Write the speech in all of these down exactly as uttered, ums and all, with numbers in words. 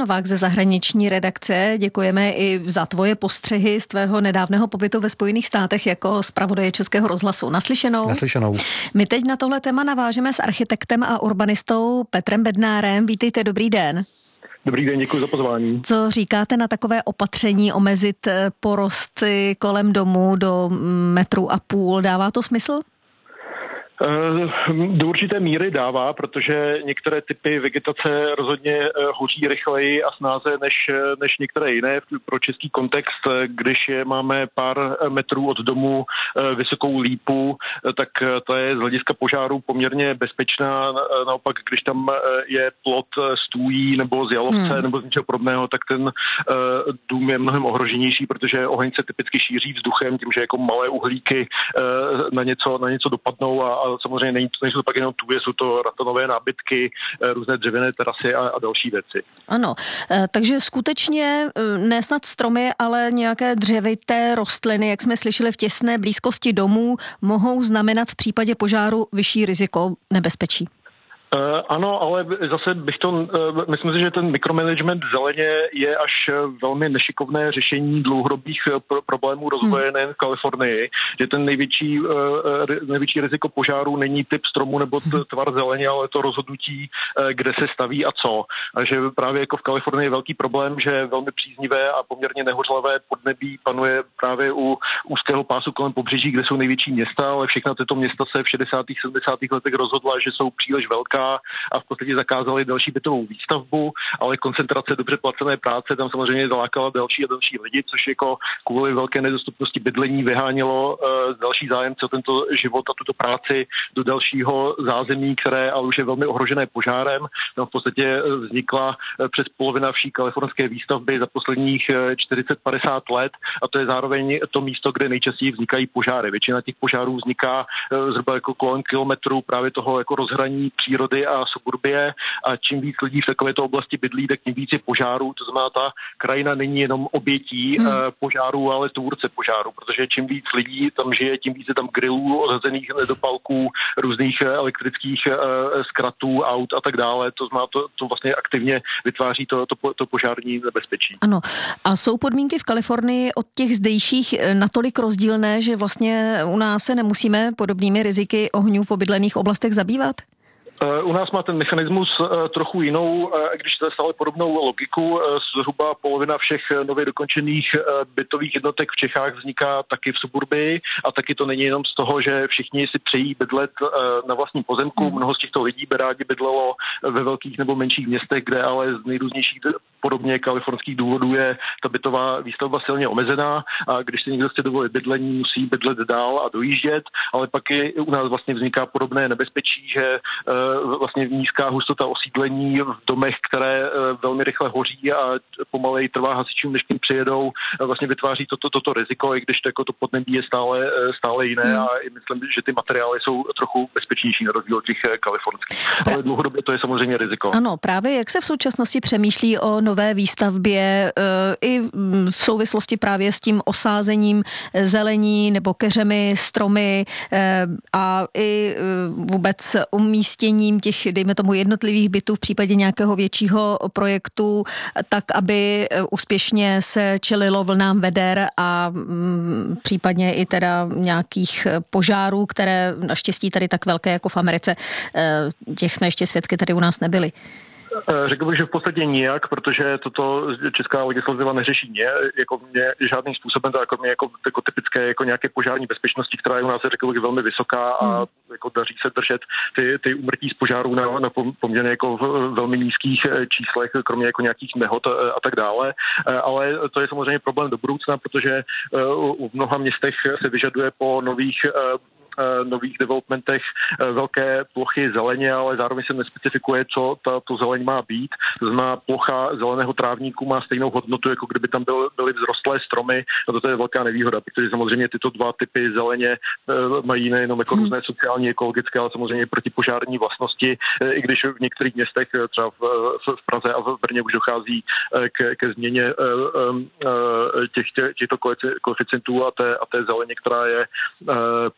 Novák ze zahraniční redakce. Děkujeme i za tvoje postřehy z tvého nedávného pobytu ve Spojených státech jako zpravodaje Českého rozhlasu. Naslyšenou. Naslyšenou. My teď na tohle téma navážeme s architektem a urbanistou Petrem Bednárem. Vítejte, dobrý den. Dobrý den, děkuji za pozvání. Co říkáte na takové opatření omezit porosty kolem domu do metru a půl? Dává to smysl? Do určité míry dává, protože některé typy vegetace rozhodně hoří rychleji a snáze než, než některé jiné. Pro český kontext, když máme pár metrů od domu vysokou lípu, tak to je z hlediska požáru poměrně bezpečná. Naopak, když tam je plot stůjí nebo z jalovce hmm. nebo z něčeho podobného, tak ten dům je mnohem ohroženější, protože oheň se typicky šíří vzduchem, tím, že jako malé uhlíky na něco, na něco dopadnou a a samozřejmě není to, nejsou to pak jenom tůje, jsou to ratonové nábytky, různé dřevěné terasy a, a další věci. Ano, takže skutečně ne snad stromy, ale nějaké dřevité rostliny, jak jsme slyšeli v těsné blízkosti domů, mohou znamenat v případě požáru vyšší riziko nebezpečí. Uh, ano, ale zase bych to, uh, myslím si, že ten mikromanagement zeleně je až velmi nešikovné řešení dlouhodobých pro- problémů rozvoje hmm. nejen v Kalifornii, že ten největší, uh, největší riziko požáru není typ stromu nebo t- tvar zeleně, ale to rozhodnutí, uh, kde se staví a co. A že právě jako v Kalifornii je velký problém, že velmi příznivé a poměrně nehořlavé podnebí panuje právě u úzkého pásu kolem pobřeží, kde jsou největší města, ale všechna tyto města se v šedesátých sedmdesátých letech rozhodla, že jsou příliš velká a v podstatě zakázali další bytovou výstavbu, ale koncentrace dobře placené práce tam samozřejmě zalákala další a další lidi, což jako kvůli velké nedostupnosti bydlení vyhánělo uh, další zájemce o tento život a tuto práci do dalšího zázemí, které ale už je velmi ohrožené požárem. No, v podstatě vznikla přes polovina vší kalifornské výstavby za posledních čtyřicet padesát let a to je zároveň to místo, kde nejčastěji vznikají požáry. Většina těch požárů vzniká uh, zhruba jako kolem kilometru právě toho jako rozhraní přírody a suburbie a čím víc lidí v takovéto oblasti bydlí, tak tím víc je požárů. To znamená, ta krajina není jenom obětí hmm. požárů, ale tvůrce požáru, protože čím víc lidí tam žije, tím víc je tam grillů, odhazených nedopalků, různých elektrických zkratů, aut a tak dále. To znamená, to, to vlastně aktivně vytváří to, to, to požární nebezpečí. Ano. A jsou podmínky v Kalifornii od těch zdejších natolik rozdílné, že vlastně u nás se nemusíme podobnými riziky ohňů v obydlených oblastech zabývat? U nás má ten mechanismus trochu jinou, když to je stále podobnou logiku. Zhruba polovina všech nově dokončených bytových jednotek v Čechách vzniká taky v suburbii a taky to není jenom z toho, že všichni si přejí bydlet na vlastním pozemku. Mnoho z těchto lidí by rádi bydlelo ve velkých nebo menších městech, kde ale z nejrůznějších podobně kalifornských důvodů je ta bytová výstavba silně omezená a když si někdo chce dovolit bydlení, musí bydlet dál a dojíždět, ale pak i u nás vlastně vzniká podobné nebezpečí, že vlastně nízká hustota osídlení v domech, které velmi rychle hoří a pomaleji trvá hasičům, než k ním přijedou, vlastně vytváří toto, toto riziko, i když to, jako to podnebí je stále, stále jiné hmm. a myslím, že ty materiály jsou trochu bezpečnější na rozdíl od těch kalifornských. Ale dlouhodobě to je samozřejmě riziko. Ano, právě jak se v současnosti přemýšlí o nové výstavbě i v souvislosti právě s tím osázením zelení nebo keřemi, stromy a i vůbec umístěním těch, dejme tomu, jednotlivých bytů v případě nějakého většího projektu, tak, aby úspěšně se čelilo vlnám veder a mm, případně i teda nějakých požárů, které naštěstí tady tak velké jako v Americe, těch jsme ještě svědky tady u nás nebyli. Řekl bych, že v podstatě nijak, protože toto česká legislativa neřeší mě, jako mě žádným způsobem, to jako mě jako, jako typické jako nějaké požární bezpečnosti, která je u nás, řekl bych, velmi vysoká a hmm. jako daří se držet ty, ty úmrtí z požárů na, na poměrně jako velmi nízkých číslech, kromě jako nějakých nehod a tak dále. Ale to je samozřejmě problém do budoucna, protože v mnoha městech se vyžaduje po nových nových developmentech velké plochy zeleně, ale zároveň se nespecifikuje, co ta, to zeleň má být. To znamená, plocha zeleného trávníku má stejnou hodnotu, jako kdyby tam byl, byly vzrostlé stromy, a to je velká nevýhoda, protože samozřejmě tyto dva typy zeleně mají nejenom jako různé sociální, ekologické, ale samozřejmě protipožární vlastnosti, i když v některých městech, třeba v, v Praze a v Brně už dochází ke, ke změně těch, těchto koeficientů a té, a té zeleně, která je povinná pro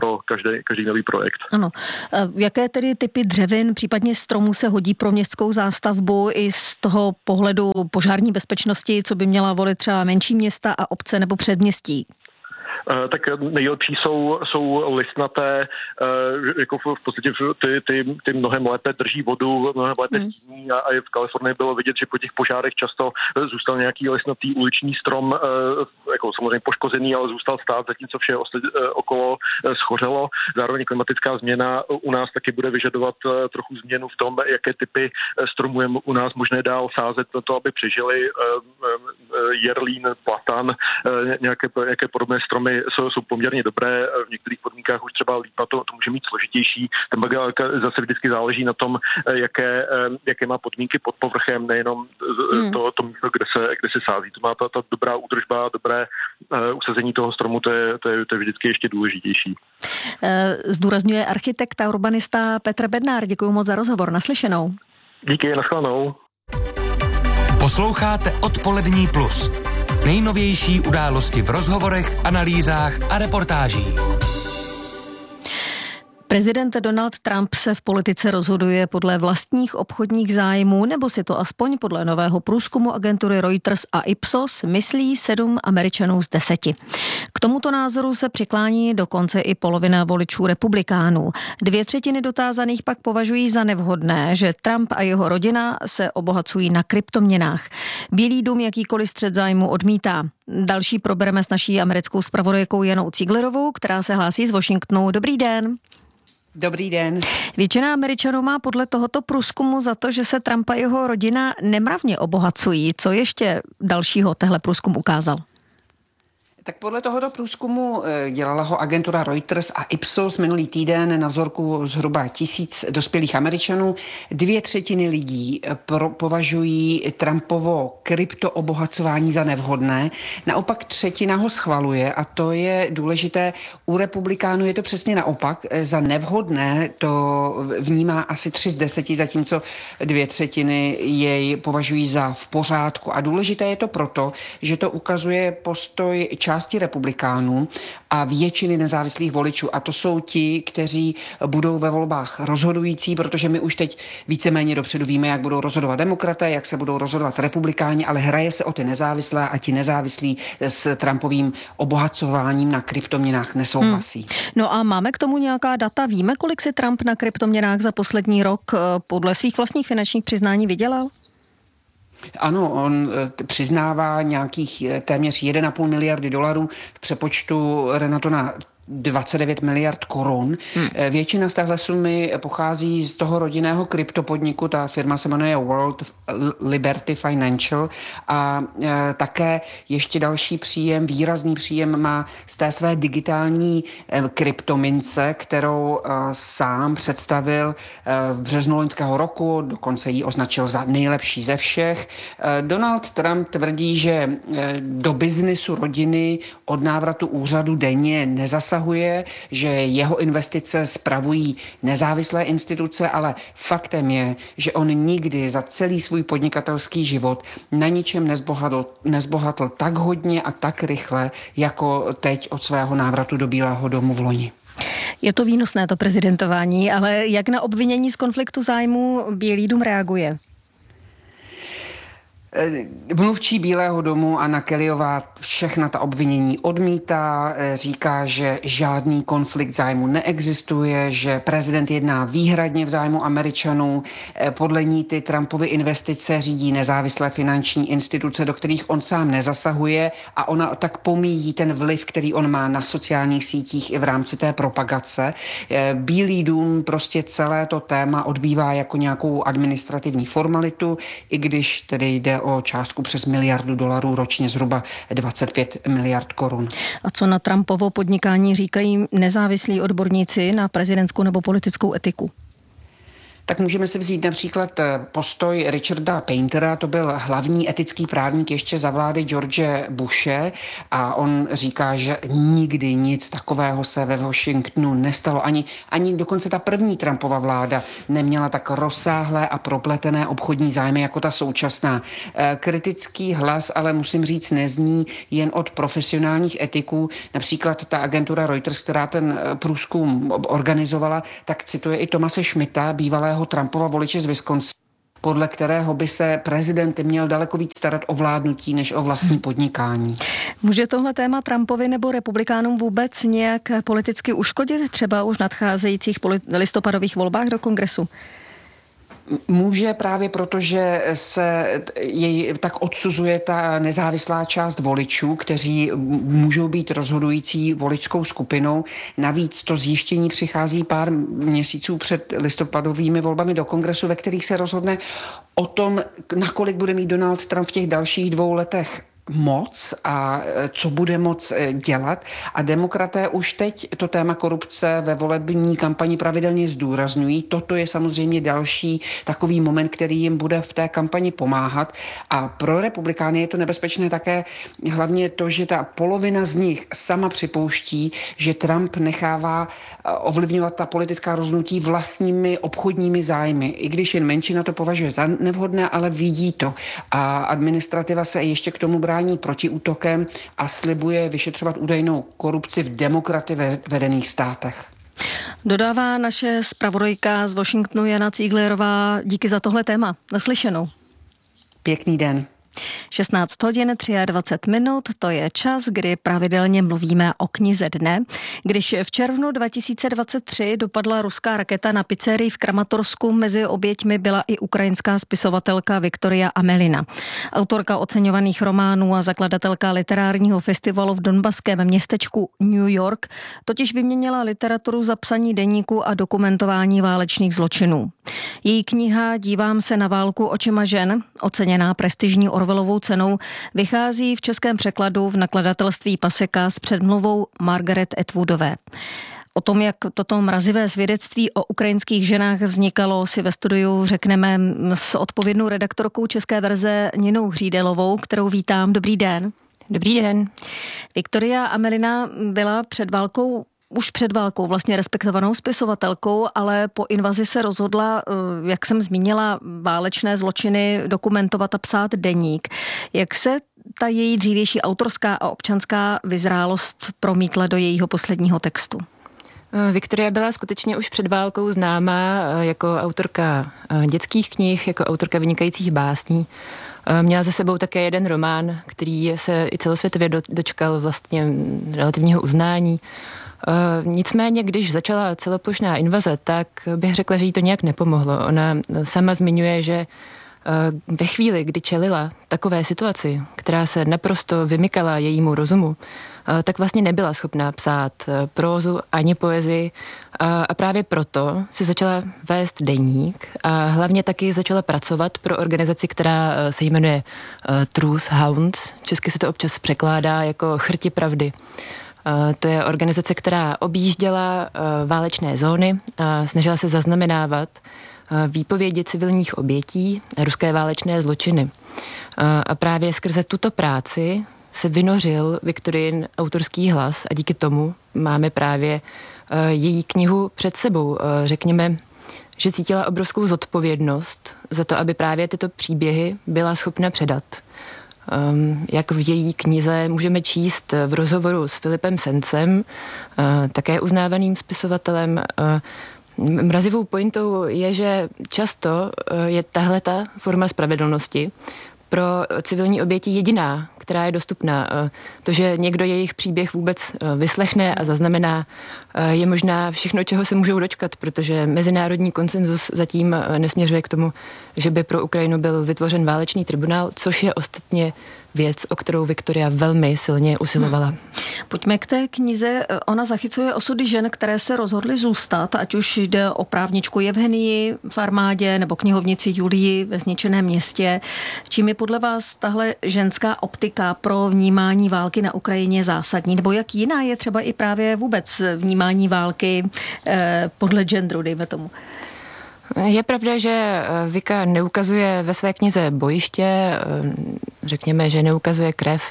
pro každý, každý nový projekt. Ano. Jaké tedy typy dřevin, případně stromů se hodí pro městskou zástavbu i z toho pohledu požární bezpečnosti, co by měla volit třeba menší města a obce nebo předměstí? Tak nejlepší jsou, jsou listnaté, jako v podstatě ty, ty, ty mnohem lépe drží vodu, mnohem lépe hmm. stíní a, a v Kalifornii bylo vidět, že po těch požárech často zůstal nějaký listnatý uliční strom, jako samozřejmě poškozený, ale zůstal stát, zatímco vše okolo schořelo. Zároveň klimatická změna u nás taky bude vyžadovat trochu změnu v tom, jaké typy stromů je u nás možné dál sázet na to, aby přežili jerlín, platan, nějaké, nějaké podobné stromy jsou, jsou poměrně dobré, v některých podmínkách už třeba lípa to, to může mít složitější. Ten zase vždycky záleží na tom, jaké, jaké má podmínky pod povrchem, nejenom to, to místo, kde se, kde se sází. To má ta, ta dobrá údržba, dobré uh, usazení toho stromu, to je, to, je, to je vždycky ještě důležitější. Zdůrazňuje architekt a urbanista Petr Bednár. Děkuji moc za rozhovor. Naslyšenou. Díky, nashledanou. Posloucháte Odpolední plus. Nejnovější události v rozhovorech, analýzách a reportážích. Prezident Donald Trump se v politice rozhoduje podle vlastních obchodních zájmů, nebo si to aspoň podle nového průzkumu agentury Reuters a Ipsos myslí sedm Američanů z deseti. K tomuto názoru se přiklání dokonce i polovina voličů republikánů. Dvě třetiny dotázaných pak považují za nevhodné, že Trump a jeho rodina se obohacují na kryptoměnách. Bílý dům jakýkoliv střet zájmu odmítá. Další probereme s naší americkou zpravodajkou Janou Ciglerovou, která se hlásí z Washingtonu. Dobrý den. Dobrý den. Většina Američanů má podle tohoto průzkumu za to, že se Trump a jeho rodina nemravně obohacují. Co ještě dalšího tehle průzkum ukázal? Tak podle tohoto průzkumu dělala ho agentura Reuters a Ipsos minulý týden na vzorku zhruba tisíc dospělých Američanů. Dvě třetiny lidí pro, považují Trumpovo kryptoobohacování za nevhodné. Naopak třetina ho schvaluje a to je důležité. U republikánů je to přesně naopak. Za nevhodné to vnímá asi tři z deseti, zatímco dvě třetiny jej považují za v pořádku. A důležité je to proto, že to ukazuje postoj části republikánů a většiny nezávislých voličů. A to jsou ti, kteří budou ve volbách rozhodující, protože my už teď víceméně dopředu víme, jak budou rozhodovat demokraté, jak se budou rozhodovat republikáni, ale hraje se o ty nezávislé a ti nezávislí s Trumpovým obohacováním na kryptoměnách nesouhlasí. Hmm. No a máme k tomu nějaká data? Víme, kolik si Trump na kryptoměnách za poslední rok podle svých vlastních finančních přiznání vydělal? Ano, on přiznává nějakých téměř jedna celá pět miliardy dolarů v přepočtu, Renato, na dvacet devět miliard korun. Hmm. Většina z téhle sumy pochází z toho rodinného kryptopodniku, ta firma se jmenuje World Liberty Financial a e, také ještě další příjem, výrazný příjem má z té své digitální e, kryptomince, kterou e, sám představil e, v březnu loňského roku, dokonce ji označil za nejlepší ze všech. E, Donald Trump tvrdí, že e, do biznisu rodiny od návratu úřadu denně nezasahuje, že jeho investice spravují nezávislé instituce, ale faktem je, že on nikdy za celý svůj podnikatelský život na ničem nezbohatl, nezbohatl tak hodně a tak rychle, jako teď od svého návratu do Bílého domu v loni. Je to výnosné, to prezidentování, ale jak na obvinění z konfliktu zájmu Bílý dům reaguje? Mluvčí Bílého domu Anna Kellyová všechna ta obvinění odmítá, říká, že žádný konflikt zájmu neexistuje, že prezident jedná výhradně v zájmu Američanů. Podle ní ty Trumpovy investice řídí nezávislé finanční instituce, do kterých on sám nezasahuje a ona tak pomíjí ten vliv, který on má na sociálních sítích i v rámci té propagace. Bílý dům prostě celé to téma odbývá jako nějakou administrativní formalitu, i když tedy jde o částku přes miliardu dolarů ročně, zhruba dvacet pět miliard korun. A co na Trumpovo podnikání říkají nezávislí odborníci na prezidentskou nebo politickou etiku? Tak můžeme si vzít například postoj Richarda Paintera, to byl hlavní etický právník ještě za vlády George Bushe a on říká, že nikdy nic takového se ve Washingtonu nestalo. Ani, ani dokonce ta první Trumpova vláda neměla tak rozsáhlé a propletené obchodní zájmy jako ta současná. Kritický hlas, ale musím říct, nezní jen od profesionálních etiků. Například ta agentura Reuters, která ten průzkum organizovala, tak cituje i Thomase Schmidta, bývalého Trumpova voliče z Wisconsin, podle kterého by se prezident měl daleko víc starat o vládnutí než o vlastní podnikání. Může tohle téma Trumpovi nebo republikánům vůbec nějak politicky uškodit, třeba už v nadcházejících listopadových volbách do Kongresu? Může právě proto, že se jej tak odsuzuje ta nezávislá část voličů, kteří můžou být rozhodující voličskou skupinou. Navíc to zjištění přichází pár měsíců před listopadovými volbami do Kongresu, ve kterých se rozhodne o tom, nakolik bude mít Donald Trump v těch dalších dvou letech moc a co bude moc dělat. A demokraté už teď to téma korupce ve volební kampani pravidelně zdůrazňují. Toto je samozřejmě další takový moment, který jim bude v té kampani pomáhat. A pro republikány je to nebezpečné také hlavně to, že ta polovina z nich sama připouští, že Trump nechává ovlivňovat ta politická rozhodnutí vlastními obchodními zájmy. I když jen menšina to považuje za nevhodné, ale vidí to. A administrativa se ještě k tomu brání protiútokem a slibuje vyšetřovat údajnou korupci v demokraty vedených státech. Dodává naše zpravodajka z Washingtonu Jana Cíglerová. Díky za tohle téma. Naslyšenou. Pěkný den. šestnáct hodin dvacet tři minut, to je čas, kdy pravidelně mluvíme o knize dne. Když v červnu dva tisíce dvacet tři dopadla ruská raketa na pizzerii v Kramatorsku, mezi oběťmi byla i ukrajinská spisovatelka Viktoria Amelina. Autorka oceňovaných románů a zakladatelka literárního festivalu v donbaském městečku New York totiž vyměnila literaturu za psaní deníku a dokumentování válečných zločinů. Její kniha Dívám se na válku očima žen, oceněná prestižní Orwellovou cenou, vychází v českém překladu v nakladatelství Paseka s předmluvou Margaret Atwoodové. O tom, jak toto mrazivé svědectví o ukrajinských ženách vznikalo, si ve studiu řekneme s odpovědnou redaktorkou české verze Ninou Hřídelovou, kterou vítám. Dobrý den. Dobrý den. Viktoria Amelina byla před válkou už před válkou vlastně respektovanou spisovatelkou, ale po invazi se rozhodla, jak jsem zmínila, válečné zločiny dokumentovat a psát deník. Jak se ta její dřívější autorská a občanská vyzrálost promítla do jejího posledního textu? Viktoria byla skutečně už před válkou známá jako autorka dětských knih, jako autorka vynikajících básní. Měla za sebou také jeden román, který se i celosvětově dočkal vlastně relativního uznání. Nicméně, když začala celoplošná invaze, tak bych řekla, že jí to nějak nepomohlo. Ona sama zmiňuje, že ve chvíli, kdy čelila takové situaci, která se naprosto vymykala jejímu rozumu, tak vlastně nebyla schopná psát prózu ani poezii a právě proto si začala vést deník a hlavně taky začala pracovat pro organizaci, která se jmenuje Truth Hounds. Česky se to občas překládá jako Chrti pravdy. To je organizace, která objížděla válečné zóny a snažila se zaznamenávat výpovědi civilních obětí a ruské válečné zločiny. A právě skrze tuto práci se vynořil Viktorin autorský hlas a díky tomu máme právě její knihu před sebou. Řekněme, že cítila obrovskou zodpovědnost za to, aby právě tyto příběhy byla schopna předat. Um, jak v její knize můžeme číst v rozhovoru s Filipem Sencem, uh, také uznávaným spisovatelem. Uh, mrazivou pointou je, že často uh, je tahleta forma spravedlnosti pro civilní oběti jediná, která je dostupná. Uh, to, že někdo jejich příběh vůbec uh, vyslechne a zaznamená, uh, je možná všechno, čeho se můžou dočkat, protože mezinárodní konsenzus zatím uh, nesměřuje k tomu, že by pro Ukrajinu byl vytvořen válečný tribunál, což je ostatně věc, o kterou Viktoria velmi silně usilovala. Hmm. Pojďme k té knize. Ona zachycuje osudy žen, které se rozhodly zůstat, ať už jde o právničku Jevhenii v armádě nebo knihovnici Julii ve zničeném městě. Čím je podle vás tahle ženská optika pro vnímání války na Ukrajině zásadní? Nebo jak jiná je třeba i právě vůbec vnímání války eh, podle genderu, dejme tomu? Je pravda, že Vika neukazuje ve své knize bojiště, řekněme, že neukazuje krev.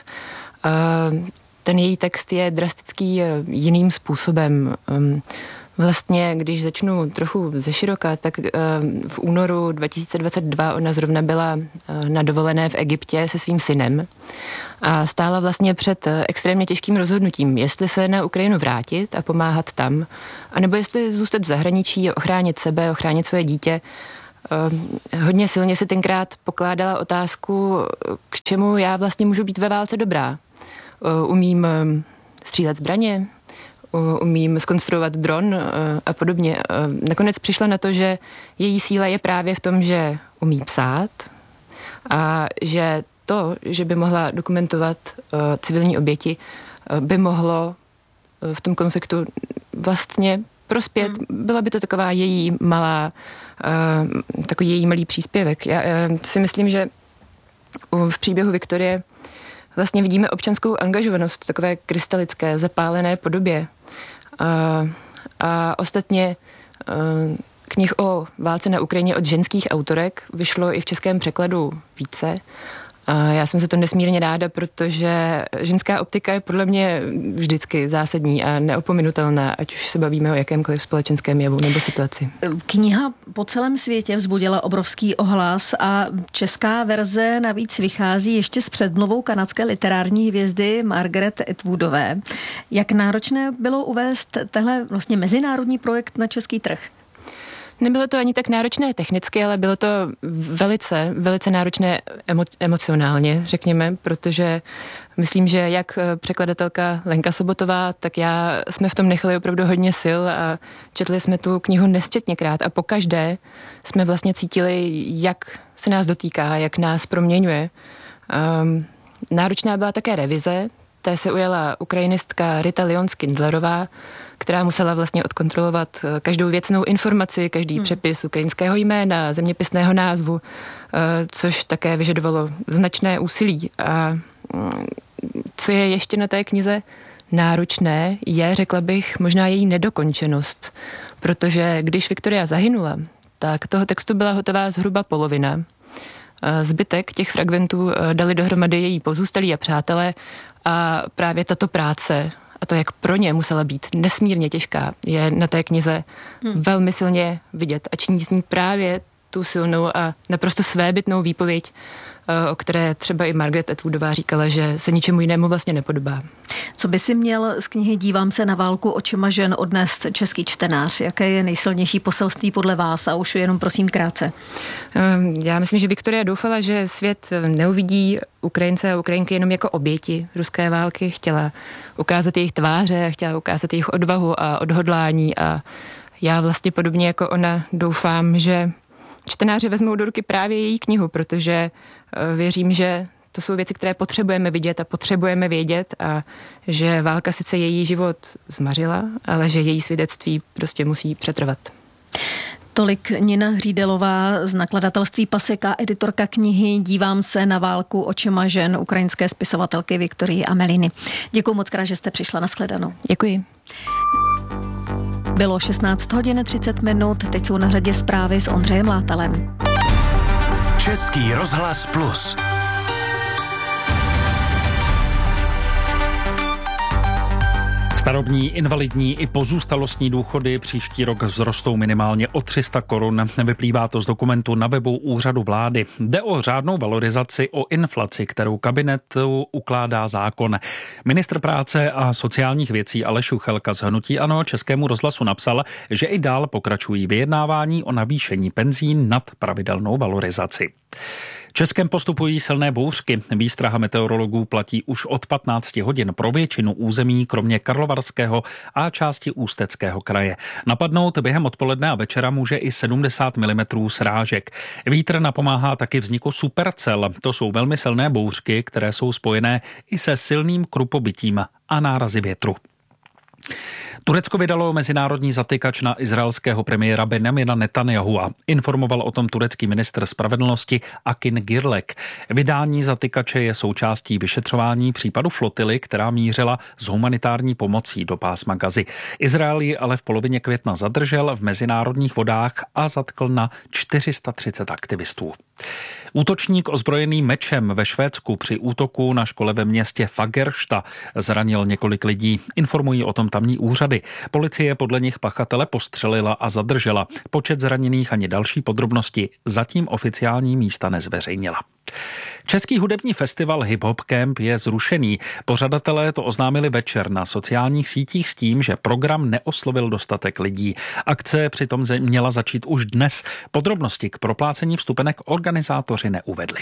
Ten její text je drastický jiným způsobem. Vlastně, když začnu trochu ze široka, tak v únoru dva tisíce dvacet dva ona zrovna byla na dovolené v Egyptě se svým synem a stála vlastně před extrémně těžkým rozhodnutím, jestli se na Ukrajinu vrátit a pomáhat tam, anebo jestli zůstat v zahraničí, ochránit sebe, ochránit svoje dítě. Hodně silně si tenkrát pokládala otázku, k čemu já vlastně můžu být ve válce dobrá. Umím střílet zbraně, umím zkonstruovat dron a podobně. Nakonec přišla na to, že její síla je právě v tom, že umí psát a že to, že by mohla dokumentovat civilní oběti, by mohlo v tom konfliktu vlastně prospět. Byla by to taková její malá, takový její malý příspěvek. Já si myslím, že v příběhu Viktorie vlastně vidíme občanskou angažovanost v takové krystalické, zapálené podobě. A, a ostatně knih o válce na Ukrajině od ženských autorek vyšlo i v českém překladu více. A já jsem za to nesmírně ráda, protože ženská optika je podle mě vždycky zásadní a neopominutelná, ať už se bavíme o jakémkoliv společenském jevu nebo situaci. Kniha po celém světě vzbudila obrovský ohlas a česká verze navíc vychází ještě s předmluvou kanadské literární hvězdy Margaret Atwoodové. Jak náročné bylo uvést tehle vlastně mezinárodní projekt na český trh? Nebylo to ani tak náročné technicky, ale bylo to velice, velice náročné emo, emocionálně, řekněme, protože myslím, že jak překladatelka Lenka Sobotová, tak já jsme v tom nechali opravdu hodně sil a četli jsme tu knihu nesčetněkrát a pokaždé jsme vlastně cítili, jak se nás dotýká, jak nás proměňuje. Um, náročná byla také revize, té se ujala ukrajinistka Rita Lion-Skindlerová, která musela vlastně odkontrolovat každou věcnou informaci, každý hmm. přepis ukrajinského jména, zeměpisného názvu, což také vyžadovalo značné úsilí. A co je ještě na té knize náročné, je, řekla bych, možná její nedokončenost, protože když Viktoria zahynula, tak toho textu byla hotová zhruba polovina. Zbytek těch fragmentů dali dohromady její pozůstalí a přátelé a právě tato práce a to, jak pro ně musela být nesmírně těžká, je na té knize hmm. velmi silně vidět a činí z ní právě tu silnou a naprosto svébytnou výpověď, o které třeba i Margaret Atwoodová říkala, že se ničemu jinému vlastně nepodobá. Co by si měl z knihy Dívám se na válku očima žen odnést český čtenář? Jaké je nejsilnější poselství podle vás? A už jenom prosím krátce. Já myslím, že Viktoria doufala, že svět neuvidí Ukrajince a Ukrajinky jenom jako oběti ruské války. Chtěla ukázat jejich tváře, chtěla ukázat jejich odvahu a odhodlání a já vlastně podobně jako ona doufám, že čtenáři vezmou do ruky právě její knihu, protože věřím, že to jsou věci, které potřebujeme vidět a potřebujeme vědět a že válka sice její život zmařila, ale že její svědectví prostě musí přetrvat. Tolik Nina Hřídelová z nakladatelství Paseka, editorka knihy Dívám se na válku očima žen ukrajinské spisovatelky Viktorie Ameliny. Děkuji moc krát, že jste přišla, nashledanou. Děkuji. Bylo šestnáct hodin třicet minut, teď jsou na řadě zprávy s Ondřejem Látalem. Český rozhlas Plus. Starobní, invalidní i pozůstalostní důchody příští rok vzrostou minimálně o tři sta korun. Vyplývá to z dokumentu na webu Úřadu vlády. Jde o řádnou valorizaci o inflaci, kterou kabinet ukládá zákon. Ministr práce a sociálních věcí Aleš Juchelka z hnutí ANO Českému rozhlasu napsal, že i dál pokračují vyjednávání o navýšení penzí nad pravidelnou valorizaci. Českem postupují silné bouřky. Výstraha meteorologů platí už od patnácti hodin pro většinu území, kromě Karlovarského a části Ústeckého kraje. Napadnout během odpoledne a večera může i sedmdesát milimetrů srážek. Vítr napomáhá taky vzniku supercel. To jsou velmi silné bouřky, které jsou spojené i se silným krupobytím a nárazy větru. Turecko vydalo mezinárodní zatykač na izraelského premiéra Benjamina Netanyahua. Informoval o tom turecký ministr spravedlnosti Akin Girlek. Vydání zatykače je součástí vyšetřování případu flotily, která mířila s humanitární pomocí do pásma Gazy. Izrael ji ale v polovině května zadržel v mezinárodních vodách a zatkl na čtyři sta třicet aktivistů. Útočník ozbrojený mečem ve Švédsku při útoku na škole ve městě Fagersta zranil několik lidí. Informují o tom tamní úřady. Policie podle nich pachatele postřelila a zadržela. Počet zraněných ani další podrobnosti zatím oficiální místa nezveřejnila. Český hudební festival Hip Hop Camp je zrušený. Pořadatelé to oznámili večer na sociálních sítích s tím, že program neoslovil dostatek lidí. Akce přitom měla začít už dnes. Podrobnosti k proplácení vstupenek organizátoři neuvedli.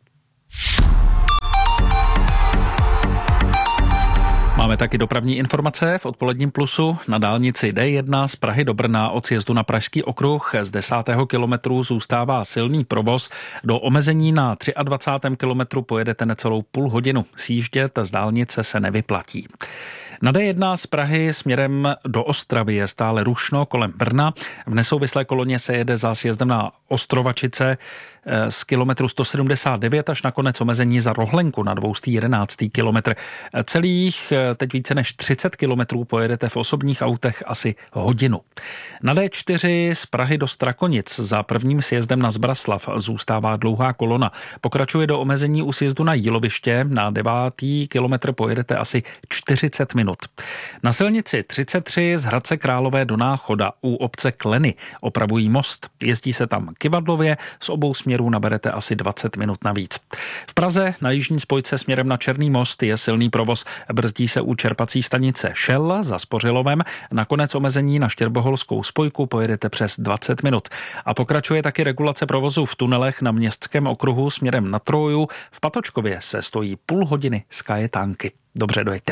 Máme taky dopravní informace v odpoledním plusu. Na dálnici D jedna z Prahy do Brna od sjezdu na Pražský okruh z desátého kilometru zůstává silný provoz. Do omezení na dvacátém třetím kilometru pojedete necelou půl hodinu. Sjíždět z dálnice se nevyplatí. Na D jedna z Prahy směrem do Ostravy je stále rušno kolem Brna. V nesouvislé koloně se jede za sjezdem na Ostrovačice z kilometru sto sedmdesát devět až na konec omezení za Rohlenku na dvě stě jedenáctý kilometr. Celých teď více než třicet kilometrů pojedete v osobních autech asi hodinu. Na D čtyři z Prahy do Strakonic za prvním sjezdem na Zbraslav zůstává dlouhá kolona. Pokračuje do omezení u sjezdu na Jíloviště. Na devátý kilometr pojedete asi čtyřicet minut. Na silnici třicet tři z Hradce Králové do Náchoda u obce Kleny opravují most. Jezdí se tam kyvadlově, z obou směrů naberete asi dvacet minut navíc. V Praze na jižní spojce směrem na Černý most je silný provoz. Brzdí se u čerpací stanice Šel za Spořilovem. Nakonec omezení na Štěrboholskou spojku pojedete přes dvacet minut. A pokračuje taky regulace provozu v tunelech na Městském okruhu směrem na Troju. V Patočkově se stojí půl hodiny z kajetánky. Dobře, dojďte.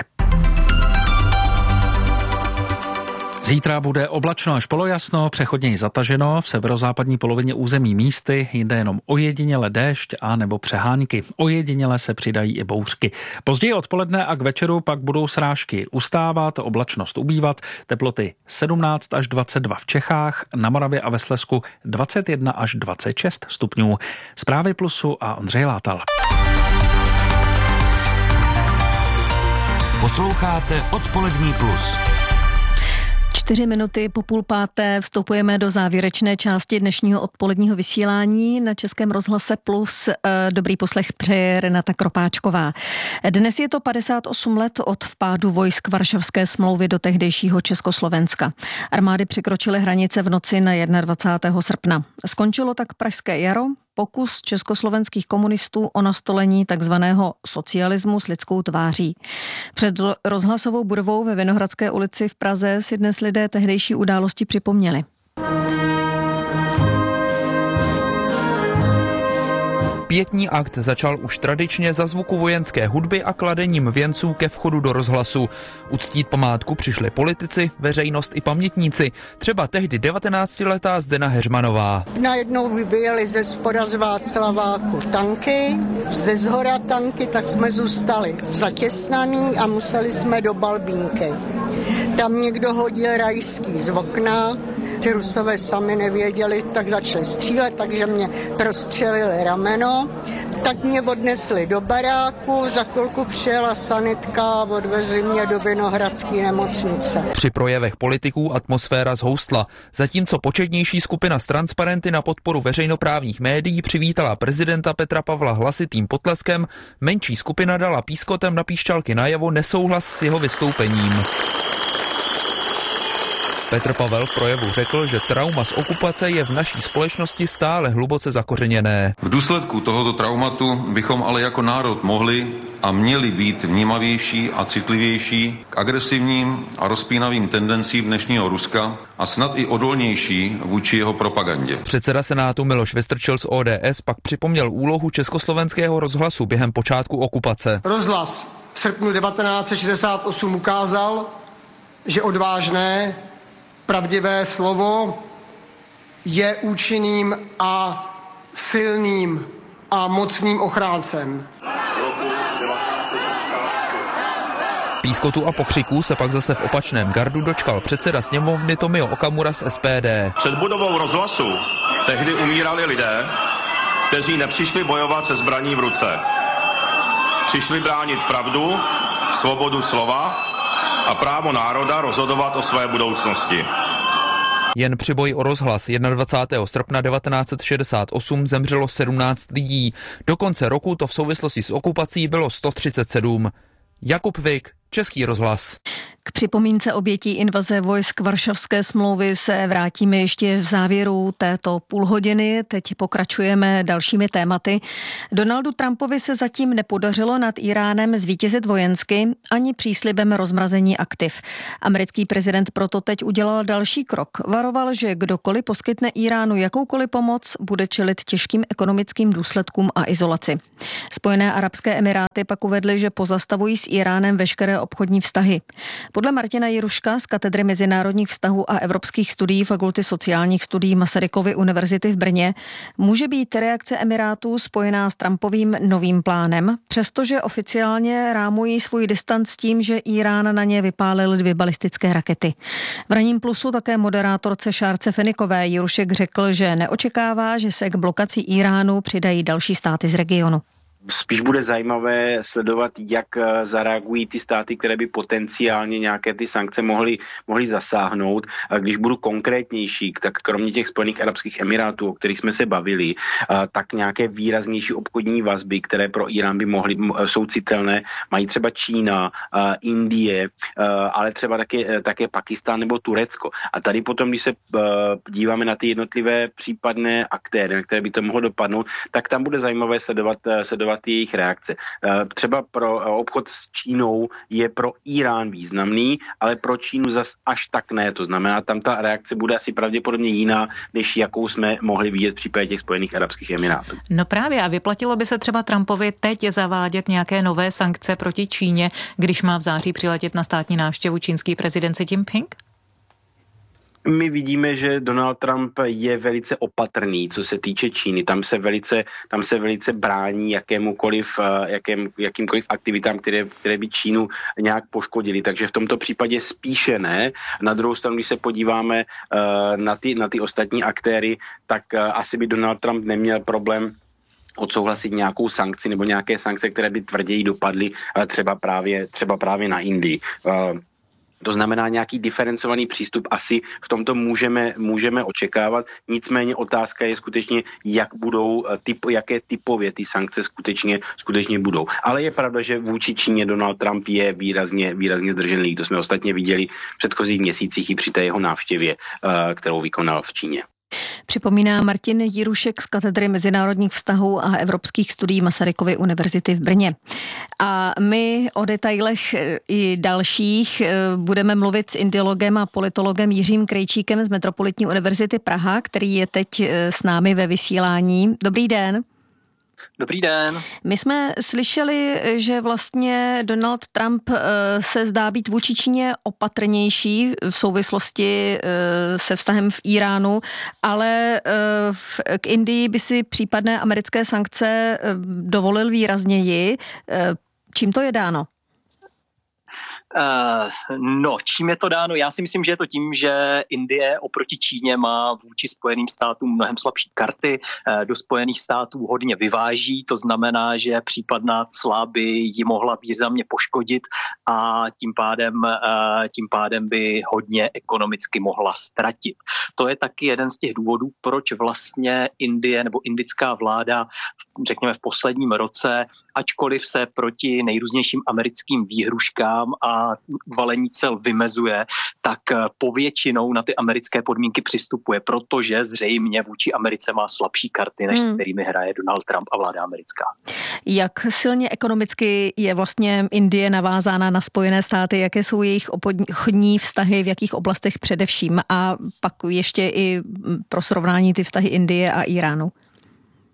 Zítra bude oblačno až polojasno, přechodněji zataženo, v severozápadní polovině území místy, jinde jenom ojediněle déšť a nebo přehánky. Ojediněle se přidají i bouřky. Později odpoledne a k večeru pak budou srážky ustávat, oblačnost ubývat, teploty sedmnáct až dvacet dva v Čechách, na Moravě a ve Slezsku dvacet jedna až dvacet šest stupňů. Zprávy Plusu a Ondřej Látal. Posloucháte Odpolední plus. Čtyři minuty po půl páté vstupujeme do závěrečné části dnešního odpoledního vysílání na Českém rozhlase Plus. Dobrý poslech přeje Renata Kropáčková. Dnes je to padesát osm let od vpádu vojsk Varšavské smlouvy do tehdejšího Československa. Armády překročily hranice v noci na dvacátého prvního srpna. Skončilo tak Pražské jaro, pokus československých komunistů o nastolení takzvaného socialismu s lidskou tváří. Před rozhlasovou budovou ve Vinohradské ulici v Praze si dnes lidé tehdejší události připomněli. Pietní akt začal už tradičně za zvuku vojenské hudby a kladením věnců ke vchodu do rozhlasu. Uctít památku přišli politici, veřejnost i pamětníci, třeba tehdy devatenáctiletá Zdena Heřmanová. Najednou vyjeli ze spoda z Václaváku tanky, ze zhora tanky, tak jsme zůstali zatěsnaný a museli jsme do Balbínky. Tam někdo hodil rajský z okna, ty Rusové sami nevěděli, tak začali střílet, takže mě prostřelili rameno. Tak mě odnesli do baráku, za chvilku přijela sanitka a odvezli mě do Vinohradské nemocnice. Při projevech politiků atmosféra zhoustla. Zatímco početnější skupina s transparenty na podporu veřejnoprávních médií přivítala prezidenta Petra Pavla hlasitým potleskem, menší skupina dala pískotem na píšťalky najevo nesouhlas s jeho vystoupením. Petr Pavel v projevu řekl, že trauma z okupace je v naší společnosti stále hluboce zakořeněné. V důsledku tohoto traumatu bychom ale jako národ mohli a měli být vnímavější a citlivější k agresivním a rozpínavým tendencím dnešního Ruska a snad i odolnější vůči jeho propagandě. Předseda Senátu Miloš Vystrčil z O D S pak připomněl úlohu Československého rozhlasu během počátku okupace. Rozhlas v srpnu devatenáct set šedesát osm ukázal, že odvážné pravdivé slovo je účinným a silným a mocným ochráncem. pískotu a pokřiků se pak zase v opačném gardu dočkal předseda sněmovny Tomio Okamura z S P D. Před budovou Rozhlasu tehdy umírali lidé, kteří nepřišli bojovat se zbraní v ruce. Přišli bránit pravdu, svobodu slova a právo národa rozhodovat o své budoucnosti. Jen při boji o rozhlas dvacátého prvního srpna devatenáct set šedesát osm zemřelo sedmnáct lidí. Do konce roku to v souvislosti s okupací bylo sto třicet sedm. Jakub Vik, Český rozhlas. K připomínce obětí invaze vojsk Varšavské smlouvy se vrátíme ještě v závěru této půlhodiny. Teď pokračujeme dalšími tématy. Donaldu Trumpovi se zatím nepodařilo nad Iránem zvítězit vojensky ani příslibem rozmrazení aktiv. Americký prezident proto teď udělal další krok. Varoval, že kdokoliv poskytne Iránu jakoukoliv pomoc, bude čelit těžkým ekonomickým důsledkům a izolaci. Spojené arabské emiráty pak uvedly, že pozastavují s Iránem veškeré obchodní vztahy. Podle Martina Jiruška z katedry mezinárodních vztahů a evropských studií Fakulty sociálních studií Masarykovy univerzity v Brně může být reakce Emirátů spojená s Trumpovým novým plánem, přestože oficiálně rámují svůj distanc s tím, že Irán na ně vypálil dvě balistické rakety. V Ranním plusu také moderátorce Šárce Fenikové Jirušek řekl, že neočekává, že se k blokaci Iránu přidají další státy z regionu. Spíš bude zajímavé sledovat, jak zareagují ty státy, které by potenciálně nějaké ty sankce mohly, mohly zasáhnout. Když budu konkrétnější, tak kromě těch Spojených arabských emirátů, o kterých jsme se bavili, tak nějaké výraznější obchodní vazby, které pro Irán by mohly, jsou citelné, mají třeba Čína, Indie, ale třeba také, také Pakistán nebo Turecko. A tady potom, když se díváme na ty jednotlivé případné aktéry, na které by to mohlo dopadnout, tak tam bude zajímavé sledovat, sledovat jejich reakce. Třeba pro obchod s Čínou je pro Irán významný, ale pro Čínu zas až tak ne. To znamená, tam ta reakce bude asi pravděpodobně jiná, než jakou jsme mohli vidět v případě těch Spojených arabských emirátů. No právě, a vyplatilo by se třeba Trumpovi teď zavádět nějaké nové sankce proti Číně, když má v září přiletět na státní návštěvu čínský prezident Xi Jinping? My vidíme, že Donald Trump je velice opatrný, co se týče Číny. Tam se velice, tam se velice brání jakémukoliv, jakém, jakýmkoliv aktivitám, které, které by Čínu nějak poškodili. Takže v tomto případě spíše ne. Na druhou stranu, když se podíváme na ty, na ty ostatní aktéry, tak asi by Donald Trump neměl problém odsouhlasit nějakou sankci nebo nějaké sankce, které by tvrději dopadly třeba právě, třeba právě na Indii. To znamená, nějaký diferencovaný přístup asi v tomto můžeme, můžeme očekávat. Nicméně otázka je skutečně, jak budou, typ, jaké typově ty sankce skutečně, skutečně budou. Ale je pravda, že vůči Číně Donald Trump je výrazně, výrazně zdrženlivý. To jsme ostatně viděli v předchozích měsících i při té jeho návštěvě, kterou vykonal v Číně. Připomíná Martin Jirušek z katedry mezinárodních vztahů a evropských studií Masarykovy univerzity v Brně. A my o detailech i dalších budeme mluvit s indiologem a politologem Jiřím Krejčíkem z Metropolitní univerzity Praha, který je teď s námi ve vysílání. Dobrý den. Dobrý den. My jsme slyšeli, že vlastně Donald Trump se zdá být vůči Číně opatrnější v souvislosti se vztahem v Iránu, ale k Indii by si případné americké sankce dovolil výrazněji. Čím to je dáno? Uh, no, čím je to dáno? Já si myslím, že je to tím, že Indie oproti Číně má vůči Spojeným státům mnohem slabší karty. Uh, do Spojených států hodně vyváží, to znamená, že případná cla by ji mohla významně poškodit a tím pádem, uh, tím pádem by hodně ekonomicky mohla ztratit. To je taky jeden z těch důvodů, proč vlastně Indie nebo indická vláda, řekněme v posledním roce, ačkoliv se proti nejrůznějším americkým výhruškám a uvalení cel vymezuje, tak povětšinou na ty americké podmínky přistupuje, protože zřejmě vůči Americe má slabší karty, než hmm. s kterými hraje Donald Trump a vláda americká. Jak silně ekonomicky je vlastně Indie navázána na Spojené státy? Jaké jsou jejich obchodní vztahy, v jakých oblastech především? A pak ještě i pro srovnání ty vztahy Indie a Iránu.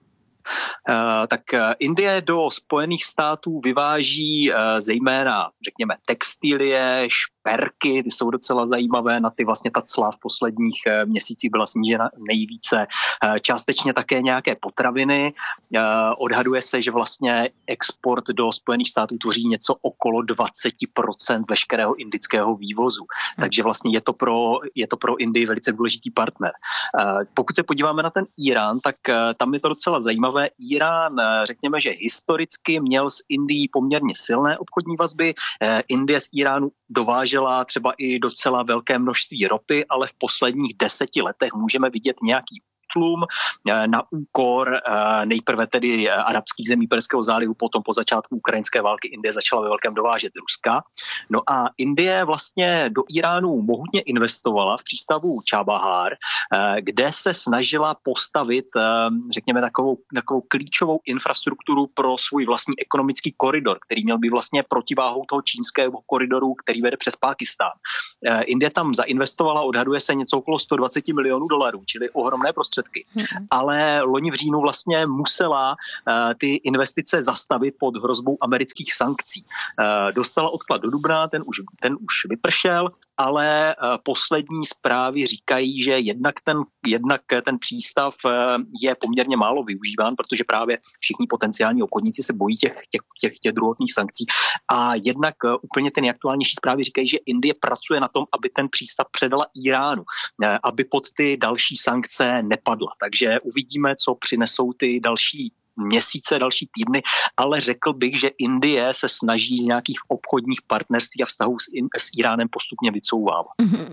Uh, tak uh, Indie do Spojených států vyváží uh, zejména, řekněme, textilie, šperky, ty jsou docela zajímavé, na ty vlastně ta cla v posledních uh, měsících byla snížena nejvíce. Uh, částečně také nějaké potraviny. Uh, odhaduje se, že vlastně export do Spojených států tvoří něco okolo dvacet procent veškerého indického vývozu. Hmm. Takže vlastně je to pro, je to pro Indii velice důležitý partner. Uh, pokud se podíváme na ten Irán, tak uh, tam je to docela zajímavé. Irán, řekněme, že historicky měl s Indií poměrně silné obchodní vazby. Indie z Iránu dovážela třeba i docela velké množství ropy, ale v posledních deseti letech můžeme vidět nějaký tlum na úkor nejprve tedy arabských zemí Perského zálivu, potom po začátku ukrajinské války Indie začala ve velkém dovážet Ruska. No a Indie vlastně do Iránu mohutně investovala v přístavu Čábahár, kde se snažila postavit, řekněme, takovou, takovou klíčovou infrastrukturu pro svůj vlastní ekonomický koridor, který měl být vlastně protiváhou toho čínského koridoru, který vede přes Pákistán. Indie tam zainvestovala, odhaduje se něco okolo sto dvacet milionů dolarů, čili ohromné prostředky. Ale loni v říjnu vlastně musela uh, ty investice zastavit pod hrozbou amerických sankcí. Uh, dostala odklad do dubna, ten už, ten už vypršel, ale uh, poslední zprávy říkají, že jednak ten, jednak ten přístav uh, je poměrně málo využíván, protože právě všichni potenciální obchodníci se bojí těch, těch, těch, těch druhotných sankcí. A jednak uh, úplně ty nejaktuálnější zprávy říkají, že Indie pracuje na tom, aby ten přístav předala Iránu, uh, aby pod ty další sankce nepadla. Takže uvidíme, co přinesou ty další měsíce, další týdny, ale řekl bych, že Indie se snaží z nějakých obchodních partnerství a vztahů s, s Iránem postupně vycouvávat.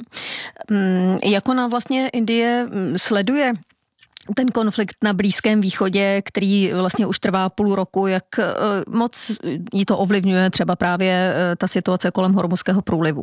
Mm-hmm. Jak ona vlastně Indie sleduje ten konflikt na Blízkém východě, který vlastně už trvá půl roku, jak moc jí to ovlivňuje třeba právě ta situace kolem Hormuzského průlivu?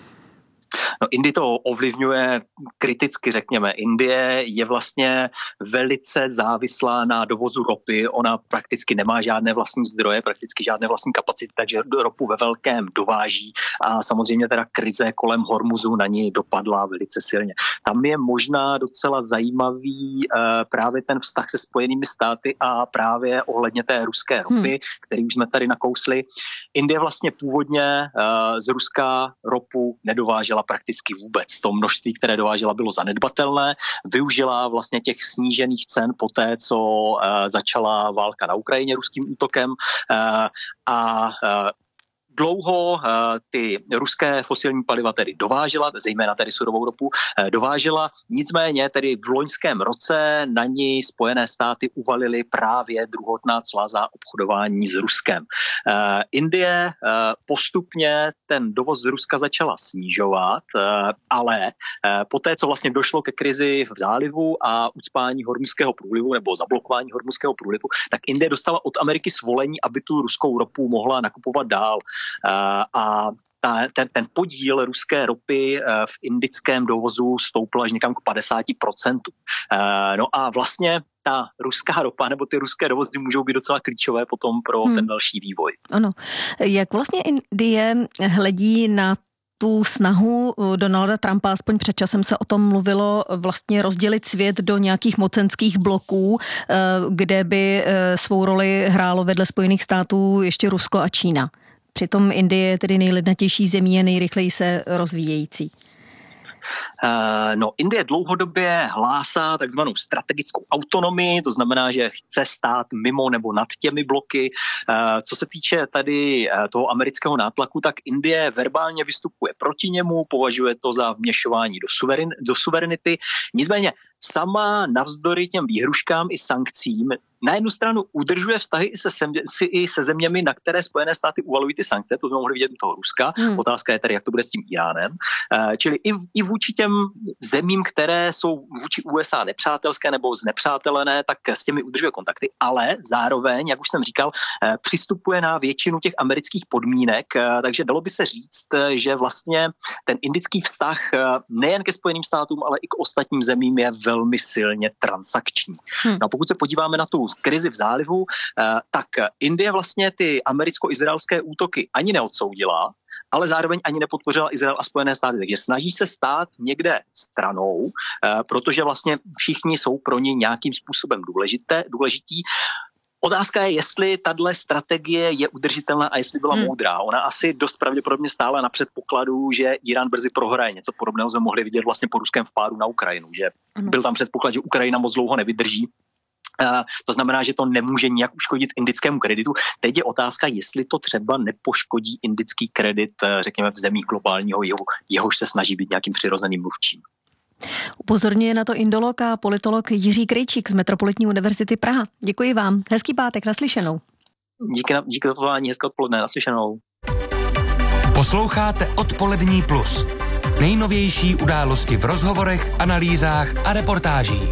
No, Indii to ovlivňuje kriticky, řekněme. Indie je vlastně velice závislá na dovozu ropy. Ona prakticky nemá žádné vlastní zdroje, prakticky žádné vlastní kapacity, takže ropu ve velkém dováží a samozřejmě teda krize kolem Hormuzu na ní dopadla velice silně. Tam je možná docela zajímavý uh, právě ten vztah se Spojenými státy a právě ohledně té ruské ropy, hmm. který už jsme tady nakousli. Indie vlastně původně uh, z Ruska ropu nedovážela prakticky vůbec. To množství, které dovážela, bylo zanedbatelné. Využila vlastně těch snížených cen poté, co uh, začala válka na Ukrajině ruským útokem uh, a uh, dlouho uh, ty ruské fosilní paliva tedy dovážela, zejména tedy surovou ropu, uh, dovážela. Nicméně tedy v loňském roce na ní Spojené státy uvalily právě druhotná cla za obchodování s Ruskem. Uh, Indie uh, postupně ten dovoz z Ruska začala snižovat, uh, ale uh, poté, co vlastně došlo ke krizi v zálivu a ucpání Hormuzského průlivu nebo zablokování Hormuzského průlivu, tak Indie dostala od Ameriky svolení, aby tu ruskou ropu mohla nakupovat dál. Uh, a ta, ten, ten podíl ruské ropy uh, v indickém dovozu stoupl až někam k padesát procent. Uh, no a vlastně ta ruská ropa nebo ty ruské dovozy můžou být docela klíčové potom pro hmm. ten další vývoj. Ano. Jak vlastně Indie hledí na tu snahu Donalda Trumpa, aspoň před časem se o tom mluvilo, vlastně rozdělit svět do nějakých mocenských bloků, kde by svou roli hrálo vedle Spojených států ještě Rusko a Čína. Přitom Indie je tedy nejlidnatější zemí a nejrychleji se rozvíjející. Uh, no, Indie dlouhodobě hlásá takzvanou strategickou autonomii, to znamená, že chce stát mimo nebo nad těmi bloky. Uh, co se týče tady uh, toho amerického nátlaku, tak Indie verbálně vystupuje proti němu, považuje to za vměšování do, suverin, do suverenity. Nicméně sama navzdory těm výhruškám i sankcím na jednu stranu udržuje vztahy i se, sem, i se zeměmi, na které Spojené státy uvalují ty sankce, to jsme mohli vidět u toho Ruska. Hmm. Otázka je tedy, jak to bude s tím Iránem. Uh, čili i, i vůči těm zemím, které jsou vůči U S A nepřátelské nebo znepřátelené, tak s těmi udržuje kontakty, ale zároveň, jak už jsem říkal, uh, přistupuje na většinu těch amerických podmínek, uh, takže dalo by se říct, že vlastně ten indický vztah uh, nejen ke Spojeným státům, ale i k ostatním zemím je velmi silně transakční. Hmm. No a pokud se podíváme na tu krizi v zálivu, tak Indie vlastně ty americko-izraelské útoky ani neodsoudila, ale zároveň ani nepodpořila Izrael a Spojené státy. Takže snaží se stát někde stranou, protože vlastně všichni jsou pro ně nějakým způsobem důležité, důležití. Otázka je, jestli tahle strategie je udržitelná a jestli byla hmm. moudrá. Ona asi dost pravděpodobně stála na předpokladu, že Irán brzy prohraje. Něco podobného jsme mohli vidět vlastně po ruském vpádu na Ukrajinu, že hmm. byl tam předpoklad, že Ukrajina moc dlouho nevydrží. Uh, to znamená, že to nemůže nijak uškodit indickému kreditu. Teď je otázka, jestli to třeba nepoškodí indický kredit, řekněme, v zemích globálního jihu, jehož se snaží být nějakým přirozeným mluvčím. Upozorňuje na to indolog a politolog Jiří Krejčík z Metropolitní univerzity Praha. Děkuji vám. Hezký pátek, naslyšenou. Díky, díky za pozvání, hezké odpoledne, naslyšenou. Posloucháte Odpolední plus. Nejnovější události v rozhovorech, analýzách a reportážích.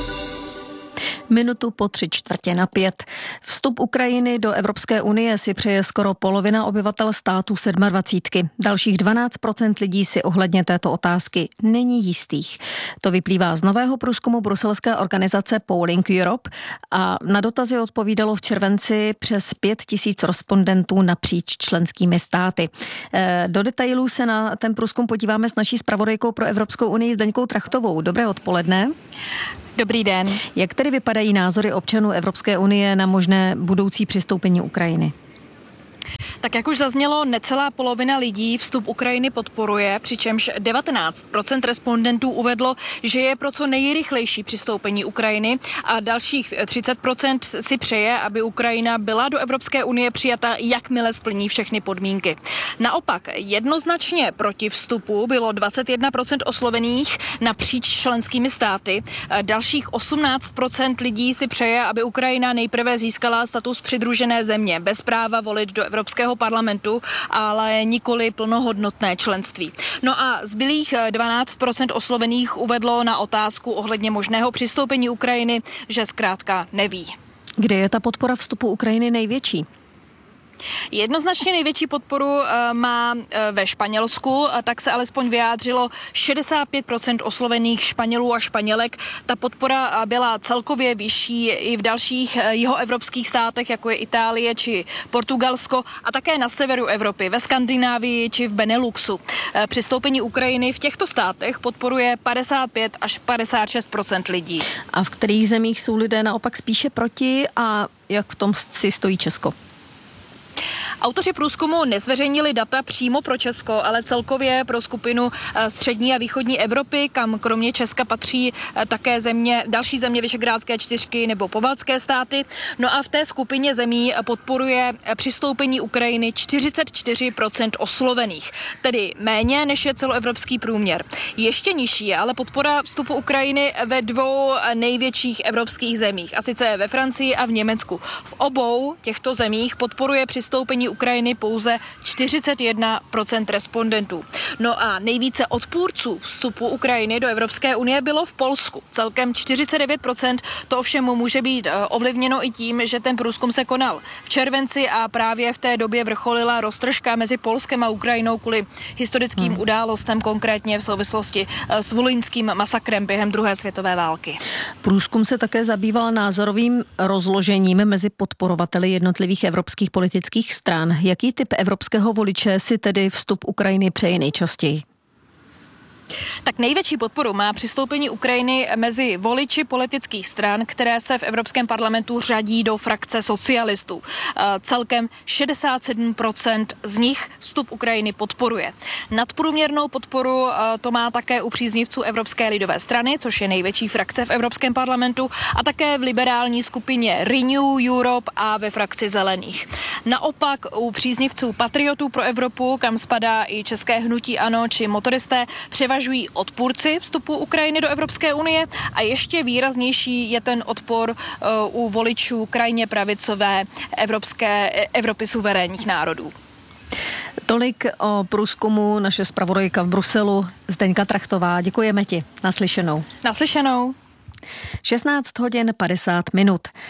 Minutu po tři čtvrtě na pět. Vstup Ukrajiny do Evropské unie si přeje skoro polovina obyvatel států sedmadvacítky. Dalších dvanáct procent lidí si ohledně této otázky není jistých. To vyplývá z nového průzkumu bruselské organizace Polling Europe a na dotazy odpovídalo v červenci přes pět tisíc respondentů napříč členskými státy. Do detailů se na ten průzkum podíváme s naší zpravodajkou pro Evropskou unii Zdeňkou Trachtovou. Dobré odpoledne. Dobrý den. Jak tedy vypadají názory občanů Evropské unie na možné budoucí přistoupení Ukrajiny? Tak jak už zaznělo, necelá polovina lidí vstup Ukrajiny podporuje, přičemž devatenáct procent respondentů uvedlo, že je pro co nejrychlejší přistoupení Ukrajiny a dalších třicet procent si přeje, aby Ukrajina byla do Evropské unie přijata, jakmile splní všechny podmínky. Naopak jednoznačně proti vstupu bylo dvacet jedna procent oslovených napříč členskými státy. Dalších osmnáct procent lidí si přeje, aby Ukrajina nejprve získala status přidružené země bez práva volit do Evropského parlamentu, ale nikoli plnohodnotné členství. No a zbylých dvanáct procent oslovených uvedlo na otázku ohledně možného přistoupení Ukrajiny, že zkrátka neví. Kde je ta podpora vstupu Ukrajiny největší? Jednoznačně největší podporu má ve Španělsku, tak se alespoň vyjádřilo šedesát pět procent oslovených Španělů a Španělek. Ta podpora byla celkově vyšší i v dalších jihoevropských státech, jako je Itálie či Portugalsko a také na severu Evropy, ve Skandinávii či v Beneluxu. Přistoupení Ukrajiny v těchto státech podporuje padesát pět až padesát šest procent lidí. A v kterých zemích jsou lidé naopak spíše proti a jak v tom si stojí Česko? Autoři průzkumu nezveřejnili data přímo pro Česko, ale celkově pro skupinu střední a východní Evropy, kam kromě Česka patří také země, další země Visegrádské čtyřky nebo pobaltské státy. No a v té skupině zemí podporuje přistoupení Ukrajiny čtyřicet čtyři procent oslovených, tedy méně než je celoevropský průměr. Ještě nižší je ale podpora vstupu Ukrajiny ve dvou největších evropských zemích, a sice ve Francii a v Německu. V obou těchto zemích podporuje přistoupení Ukrajiny pouze čtyřicet jedna procent respondentů. No a nejvíce odpůrců vstupu Ukrajiny do Evropské unie bylo v Polsku. Celkem čtyřicet devět procent. To ovšem může být ovlivněno i tím, že ten průzkum se konal v červenci a právě v té době vrcholila roztržka mezi Polskem a Ukrajinou kvůli historickým hmm. událostem, konkrétně v souvislosti s volyňským masakrem během druhé světové války. Průzkum se také zabýval názorovým rozložením mezi podporovateli jednotlivých evropských politických stran. Jaký typ evropského voliče si tedy vstup Ukrajiny přeje nejčastěji? Tak největší podporu má přistoupení Ukrajiny mezi voliči politických stran, které se v Evropském parlamentu řadí do frakce socialistů. Celkem šedesát sedm procent z nich vstup Ukrajiny podporuje. Nadprůměrnou podporu to má také u příznivců Evropské lidové strany, což je největší frakce v Evropském parlamentu, a také v liberální skupině Renew Europe a ve frakci Zelených. Naopak u příznivců Patriotů pro Evropu, kam spadá i české hnutí ANO či motoristé, převažují odpůrci vstupu Ukrajiny do Evropské unie a ještě výraznější je ten odpor uh, u voličů krajně pravicové Evropské, Evropy suverénních národů. Tolik o průzkumu naše zpravodajka v Bruselu Zdeňka Trachtová. Děkujeme ti. Naslyšenou. Naslyšenou. šestnáct hodin padesát minut.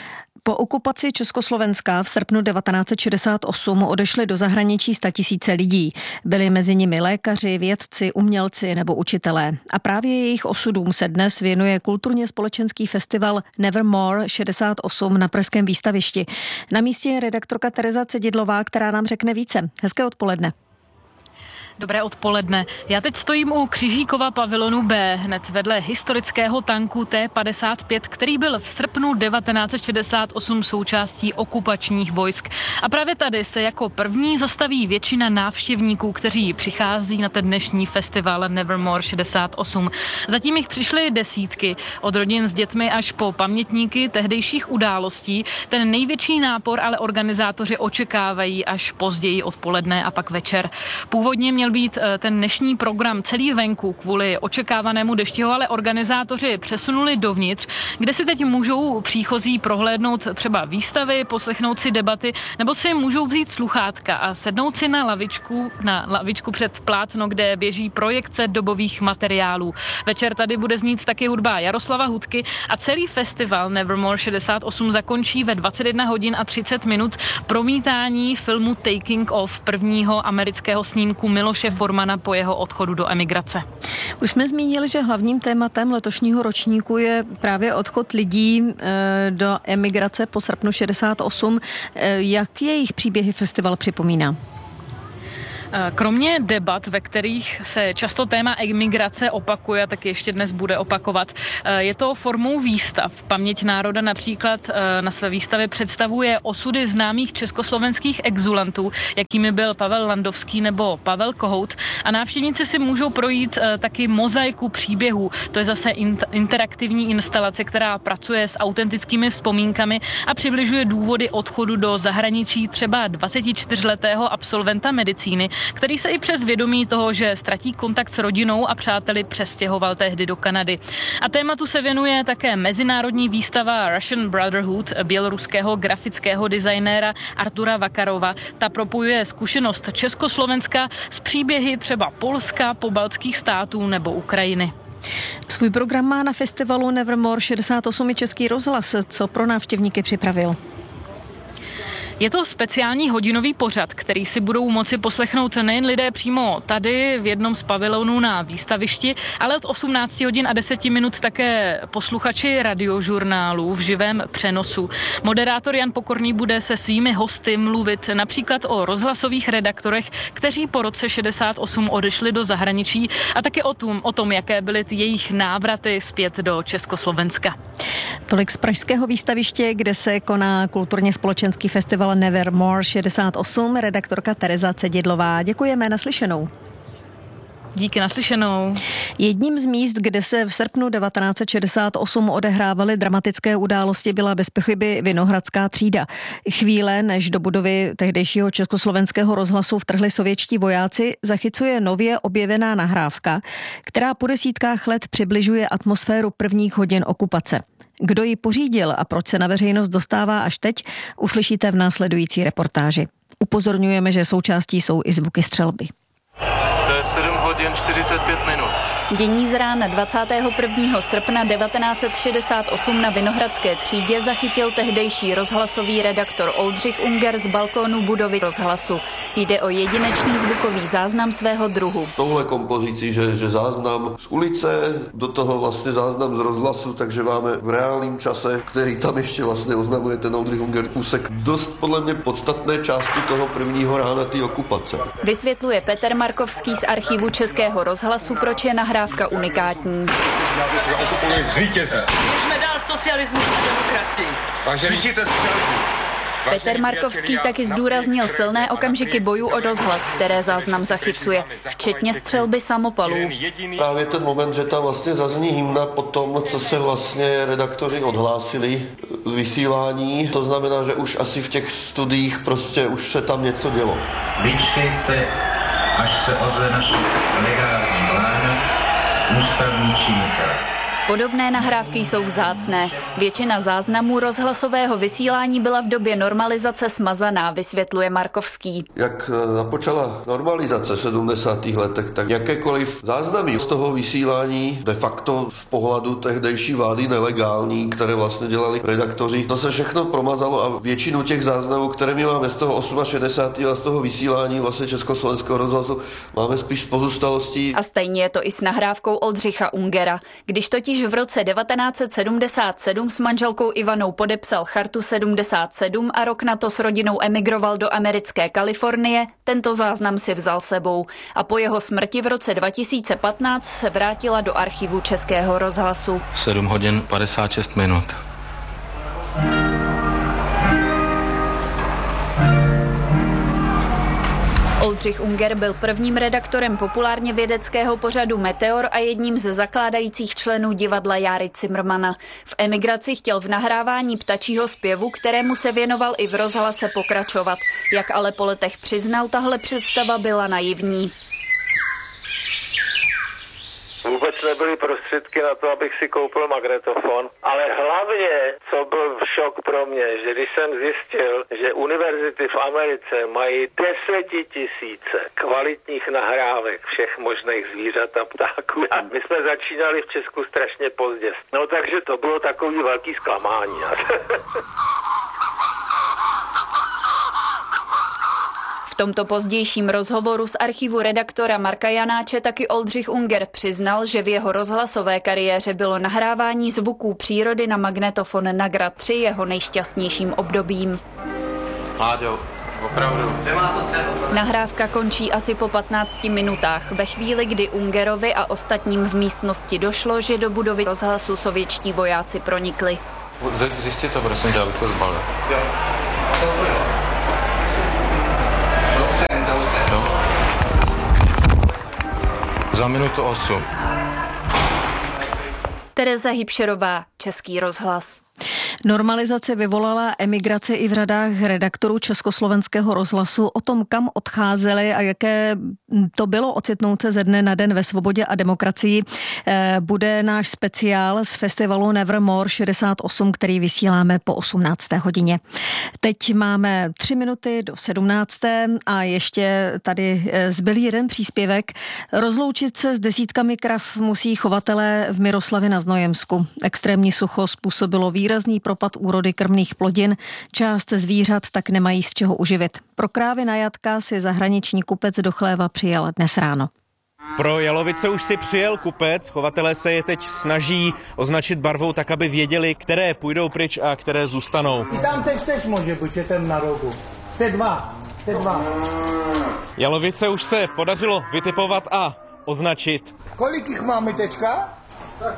Po okupaci Československa v srpnu devatenáct set šedesát osm odešli do zahraničí statisíce lidí. Byli mezi nimi lékaři, vědci, umělci nebo učitelé. A právě jejich osudům se dnes věnuje kulturně společenský festival Nevermore šedesát osm na pražském výstavišti. Na místě je redaktorka Tereza Cedidlová, která nám řekne více. Hezké odpoledne. Dobré odpoledne. Já teď stojím u Křižíkova pavilonu B, hned vedle historického tanku T padesát pět, který byl v srpnu devatenáct set šedesát osm součástí okupačních vojsk. A právě tady se jako první zastaví většina návštěvníků, kteří přichází na ten dnešní festival Nevermore šedesát osm. Zatím jich přišly desítky, od rodin s dětmi až po pamětníky tehdejších událostí. Ten největší nápor ale organizátoři očekávají až později odpoledne a pak večer. Původně měl být ten dnešní program celý venku kvůli očekávanému dešti, ale organizátoři přesunuli dovnitř, kde si teď můžou příchozí prohlédnout třeba výstavy, poslechnout si debaty, nebo si můžou vzít sluchátka a sednout si na lavičku, na lavičku před plátno, kde běží projekce dobových materiálů. Večer tady bude znít taky hudba Jaroslava Hudky a celý festival Nevermore šedesát osm zakončí ve dvacet jedna hodin a třicet minut promítání filmu Taking Off, prvního amerického snímku Miloše Formana po jeho odchodu do emigrace. Už jsme zmínili, že hlavním tématem letošního ročníku je právě odchod lidí do emigrace po srpnu šedesát osm. Jak jejich příběhy festival připomíná? Kromě debat, ve kterých se často téma emigrace opakuje, tak ještě dnes bude opakovat, je to formou výstav. Paměť národa například na své výstavě představuje osudy známých československých exulantů, jakými byl Pavel Landovský nebo Pavel Kohout. A návštěvníci si můžou projít taky mozaiku příběhů. To je zase interaktivní instalace, která pracuje s autentickými vzpomínkami a přibližuje důvody odchodu do zahraničí třeba dvacetičtyřletého absolventa medicíny, který se i přes vědomí toho, že ztratí kontakt s rodinou a přáteli, přestěhoval tehdy do Kanady. A tématu se věnuje také mezinárodní výstava Russian Brotherhood běloruského grafického designéra Artura Vakarova. Ta propojuje zkušenost Československa s příběhy třeba Polska, pobaltských států nebo Ukrajiny. Svůj program má na festivalu Nevermore šedesát osm i Český rozhlas. Co pro návštěvníky připravil? Je to speciální hodinový pořad, který si budou moci poslechnout nejen lidé přímo tady v jednom z pavilonů na výstavišti, ale od osmnáct hodin a deset minut také posluchači radiožurnálů v živém přenosu. Moderátor Jan Pokorný bude se svými hosty mluvit například o rozhlasových redaktorech, kteří po roce šedesát osm odešli do zahraničí, a také o tom, o tom, jaké byly ty jejich návraty zpět do Československa. Tolik z pražského výstaviště, kde se koná kulturně společenský festival Nevermore šedesát osm, redaktorka Tereza Cedidlová. Děkujeme, naslyšenou. Díky, naslyšenou. Jedním z míst, kde se v srpnu devatenáct set šedesát osm odehrávaly dramatické události, byla bez pochyby Vinohradská třída. Chvíle, než do budovy tehdejšího československého rozhlasu vtrhli sovětští vojáci, zachycuje nově objevená nahrávka, která po desítkách let přibližuje atmosféru prvních hodin okupace. Kdo ji pořídil a proč se na veřejnost dostává až teď, uslyšíte v následující reportáži. Upozorňujeme, že součástí jsou i zvuky střelby. To je sedm hodin čtyřicet pět minut. Dění z rána dvacátého prvního srpna devatenáct set šedesát osm na Vinohradské třídě zachytil tehdejší rozhlasový redaktor Oldřich Unger z balkónu budovy rozhlasu. Jde o jedinečný zvukový záznam svého druhu. Touhle kompozicí, že, že záznam z ulice, do toho vlastně záznam z rozhlasu, takže máme v reálném čase, který tam ještě vlastně oznamuje ten Oldřich Unger, úsek dost podle mě podstatné části toho prvního rána té okupace. Vysvětluje Petr Markovský z archivu Českého rozhlasu, proč je nahrávka unikátní. Můžeme dál v socialismu a demokracii. Slyšíte střelbu? Petr Markovský taky zdůraznil silné okamžiky bojů o rozhlas, které záznam zachycuje, včetně střelby samopalů. Právě ten moment, že tam vlastně zazní hymna po tom, co se vlastně redaktoři odhlásili z vysílání, to znamená, že už asi v těch studiích prostě už se tam něco dělo. Vyčkejte, až se ozve naše legální vláda, ústavní činitel. Podobné nahrávky jsou vzácné. Většina záznamů rozhlasového vysílání byla v době normalizace smazaná, vysvětluje Markovský. Jak započala normalizace v sedmdesátých letech, tak jakékoliv záznamy z toho vysílání de facto z pohledu tehdejší vlády nelegální, které vlastně dělali redaktoři, to se všechno promazalo a většinu těch záznamů, které my máme z toho šedesátého osmého a z toho vysílání vlastně Československého rozhlasu, máme spíš z pozůstalostí. A stejně je to i s nahrávkou Oldřicha Ungera. Když totiž v roce devatenáct set sedmdesát sedm s manželkou Ivanou podepsal Chartu sedmdesát sedm a rok na to s rodinou emigroval do americké Kalifornie, tento záznam si vzal sebou. A po jeho smrti v roce dva tisíce patnáct se vrátila do archivu Českého rozhlasu. sedm hodin padesát šest minut. Oldřich Unger byl prvním redaktorem populárně vědeckého pořadu Meteor a jedním ze zakládajících členů divadla Járy Cimrmana. V emigraci chtěl v nahrávání ptačího zpěvu, kterému se věnoval i v rozhlase, pokračovat. Jak ale po letech přiznal, tahle představa byla naivní. Vůbec nebyly prostředky na to, abych si koupil magnetofon, ale hlavně, co byl šok pro mě, že když jsem zjistil, že univerzity v Americe mají desetitisíce kvalitních nahrávek všech možných zvířat a ptáků. A my jsme začínali v Česku strašně pozdě. No takže to bylo takový velký zklamání. V tomto pozdějším rozhovoru z archivu redaktora Marka Janáče taky Oldřich Unger přiznal, že v jeho rozhlasové kariéře bylo nahrávání zvuků přírody na magnetofon Nagra tři jeho nejšťastnějším obdobím. Láďo, opravdu. Nahrávka končí asi po patnácti minutách, ve chvíli, kdy Ungerovi a ostatním v místnosti došlo, že do budovy rozhlasu sovětští vojáci pronikli. Zjistí to, prosím tě, abych to zbalil. Jo. Za minutu osm. Tereza Hybšerová, Český rozhlas. Normalizace vyvolala emigraci i v řadách redaktorů Československého rozhlasu. O tom, kam odcházeli a jaké to bylo ocitnout se ze dne na den ve svobodě a demokracii, bude náš speciál z festivalu Nevermore šedesát osm, který vysíláme po osmnácté hodině. Teď máme tři minuty do sedmnácté a ještě tady zbylý jeden příspěvek. Rozloučit se s desítkami krav musí chovatelé v Miroslavi na Znojemsku. Extrémní sucho způsobilo výrazný propad úrody krmných plodin, část zvířat tak nemají z čeho uživit. Pro krávy na jatka si zahraniční kupec do chléva přijel dnes ráno. Pro jalovice už si přijel kupec, chovatelé se je teď snaží označit barvou tak, aby věděli, které půjdou pryč a které zůstanou. I tam teď tež může být, je ten na rogu. Te dva, te dva. Jalovice už se podařilo vytipovat a označit. Kolik jich máme teďka? Tak.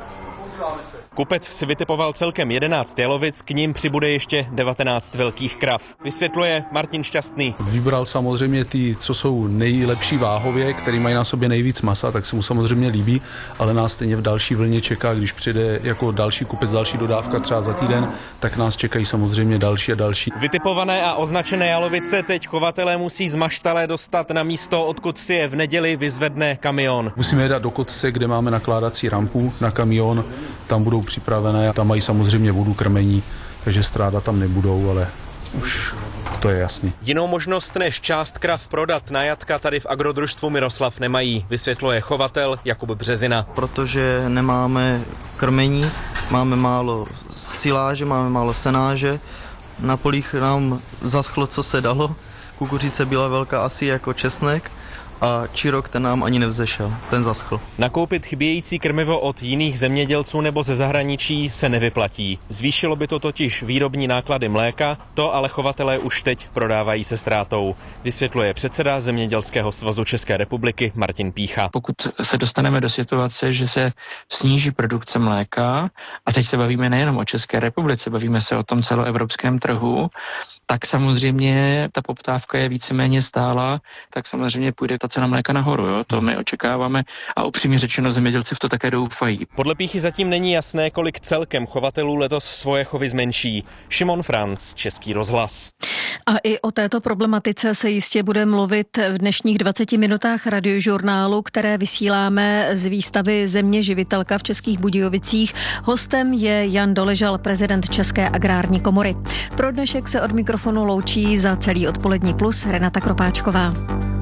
Kupec si vytipoval celkem jedenáct jalovic, k ním přibude ještě devatenáct velkých krav. Vysvětluje Martin Šťastný. Vybral samozřejmě ty, co jsou nejlepší váhově, který mají na sobě nejvíc masa, tak se mu samozřejmě líbí, ale nás stejně v další vlně čeká, když přijde jako další kupec, další dodávka třeba za týden, tak nás čekají samozřejmě další a další. Vytipované a označené jalovice teď chovatelé musí z maštale dostat na místo, odkud si je v neděli vyzvedne kamion. Musíme je dát do Kotce, kde máme nakládací rampu na kamion. Tam budou připravené, tam mají samozřejmě vodu, krmení, takže stráda tam nebudou, ale už to je jasný. Jinou možnost než část krav prodat na jatka tady v agrodružstvu Miroslav nemají, vysvětluje chovatel Jakub Březina. Protože nemáme krmení, máme málo siláže, máme málo senáže, na polích nám zaschlo, co se dalo, kukuřice byla velká asi jako česnek, a čirok ten nám ani nevzešel, ten zaschl. Nakoupit chybějící krmivo od jiných zemědělců nebo ze zahraničí se nevyplatí. Zvýšilo by to totiž výrobní náklady mléka, to ale chovatelé už teď prodávají se ztrátou. Vysvětluje předseda Zemědělského svazu České republiky Martin Pícha. Pokud se dostaneme do situace, že se sníží produkce mléka, a teď se bavíme nejenom o České republice, bavíme se o tom celoevropském trhu, tak samozřejmě ta poptávka je víceméně stála, tak samozřejmě půjde ta cena mléka nahoru, jo? To my očekáváme a upřímně řečeno zemědělci v to také doufají. Podle Píchy zatím není jasné, kolik celkem chovatelů letos svoje chovy zmenší. Šimon Franc, Český rozhlas. A i o této problematice se jistě bude mluvit v dnešních dvaceti minutách radiožurnálu, které vysíláme z výstavy Země živitelka v Českých Budějovicích. Hostem je Jan Doležal, prezident České agrární komory. Pro dnešek se od mikrofonu loučí za celý Odpolední plus Renata Kropáčková.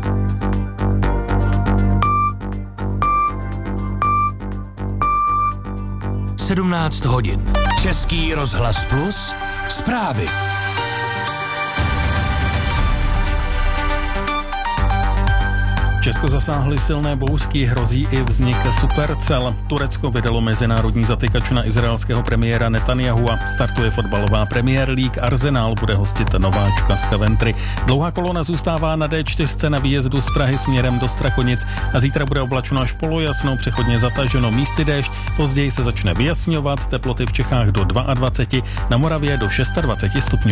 sedmnáct hodin. Český rozhlas plus. Zprávy. Česko zasáhly silné bouřky, hrozí i vznik supercel. Turecko vydalo mezinárodní zatykač na izraelského premiéra Netanyahua. Startuje fotbalová Premier League, Arsenal bude hostit nováčka z Coventry. Dlouhá kolona zůstává na dé čtyři na výjezdu z Prahy směrem do Strakonic a zítra bude oblačno až polojasno, přechodně zataženo, místy déšť. Později se začne vyjasňovat, teploty v Čechách do dvacet dva, na Moravě do dvacet šest stupňů.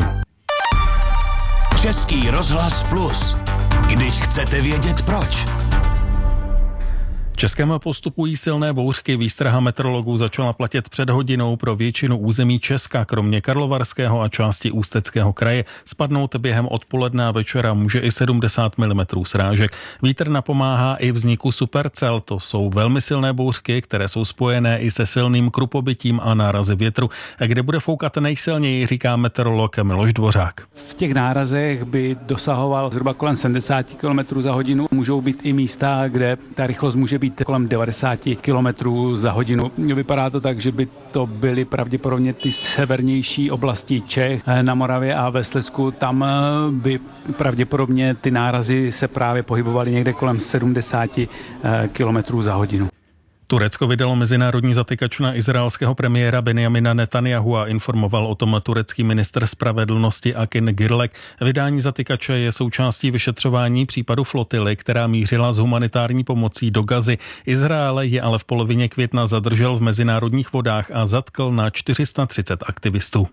Český rozhlas plus. Když chcete vědět proč. Českém postupují silné bouřky. Výstraha meteorologů začala platit před hodinou pro většinu území Česka, kromě Karlovarského a části Ústeckého kraje. Spadnout během odpoledne a večera může i sedmdesát milimetrů srážek. Vítr napomáhá i vzniku supercel. To jsou velmi silné bouřky, které jsou spojené i se silným krupobytím a nárazy větru, kde bude foukat nejsilněji, říká meteorolog Miloš Dvořák. V těch nárazech by dosahoval zhruba kolem sedmdesát kilometrů za hodinu. Můžou být i místa, kde ta rychlost může být kolem devadesát kilometrů za hodinu. Vypadá to tak, že by to byly pravděpodobně ty severnější oblasti Čech na Moravě a ve Slezsku. Tam by pravděpodobně ty nárazy se právě pohybovaly někde kolem sedmdesát kilometrů za hodinu. Turecko vydalo mezinárodní zatykač na izraelského premiéra Benjamina Netanyahua, informoval o tom turecký ministr spravedlnosti Akin Girlek. Vydání zatykače je součástí vyšetřování případu flotily, která mířila s humanitární pomocí do Gazy. Izrael je ale v polovině května zadržel v mezinárodních vodách a zatkl na čtyři sta třicet aktivistů.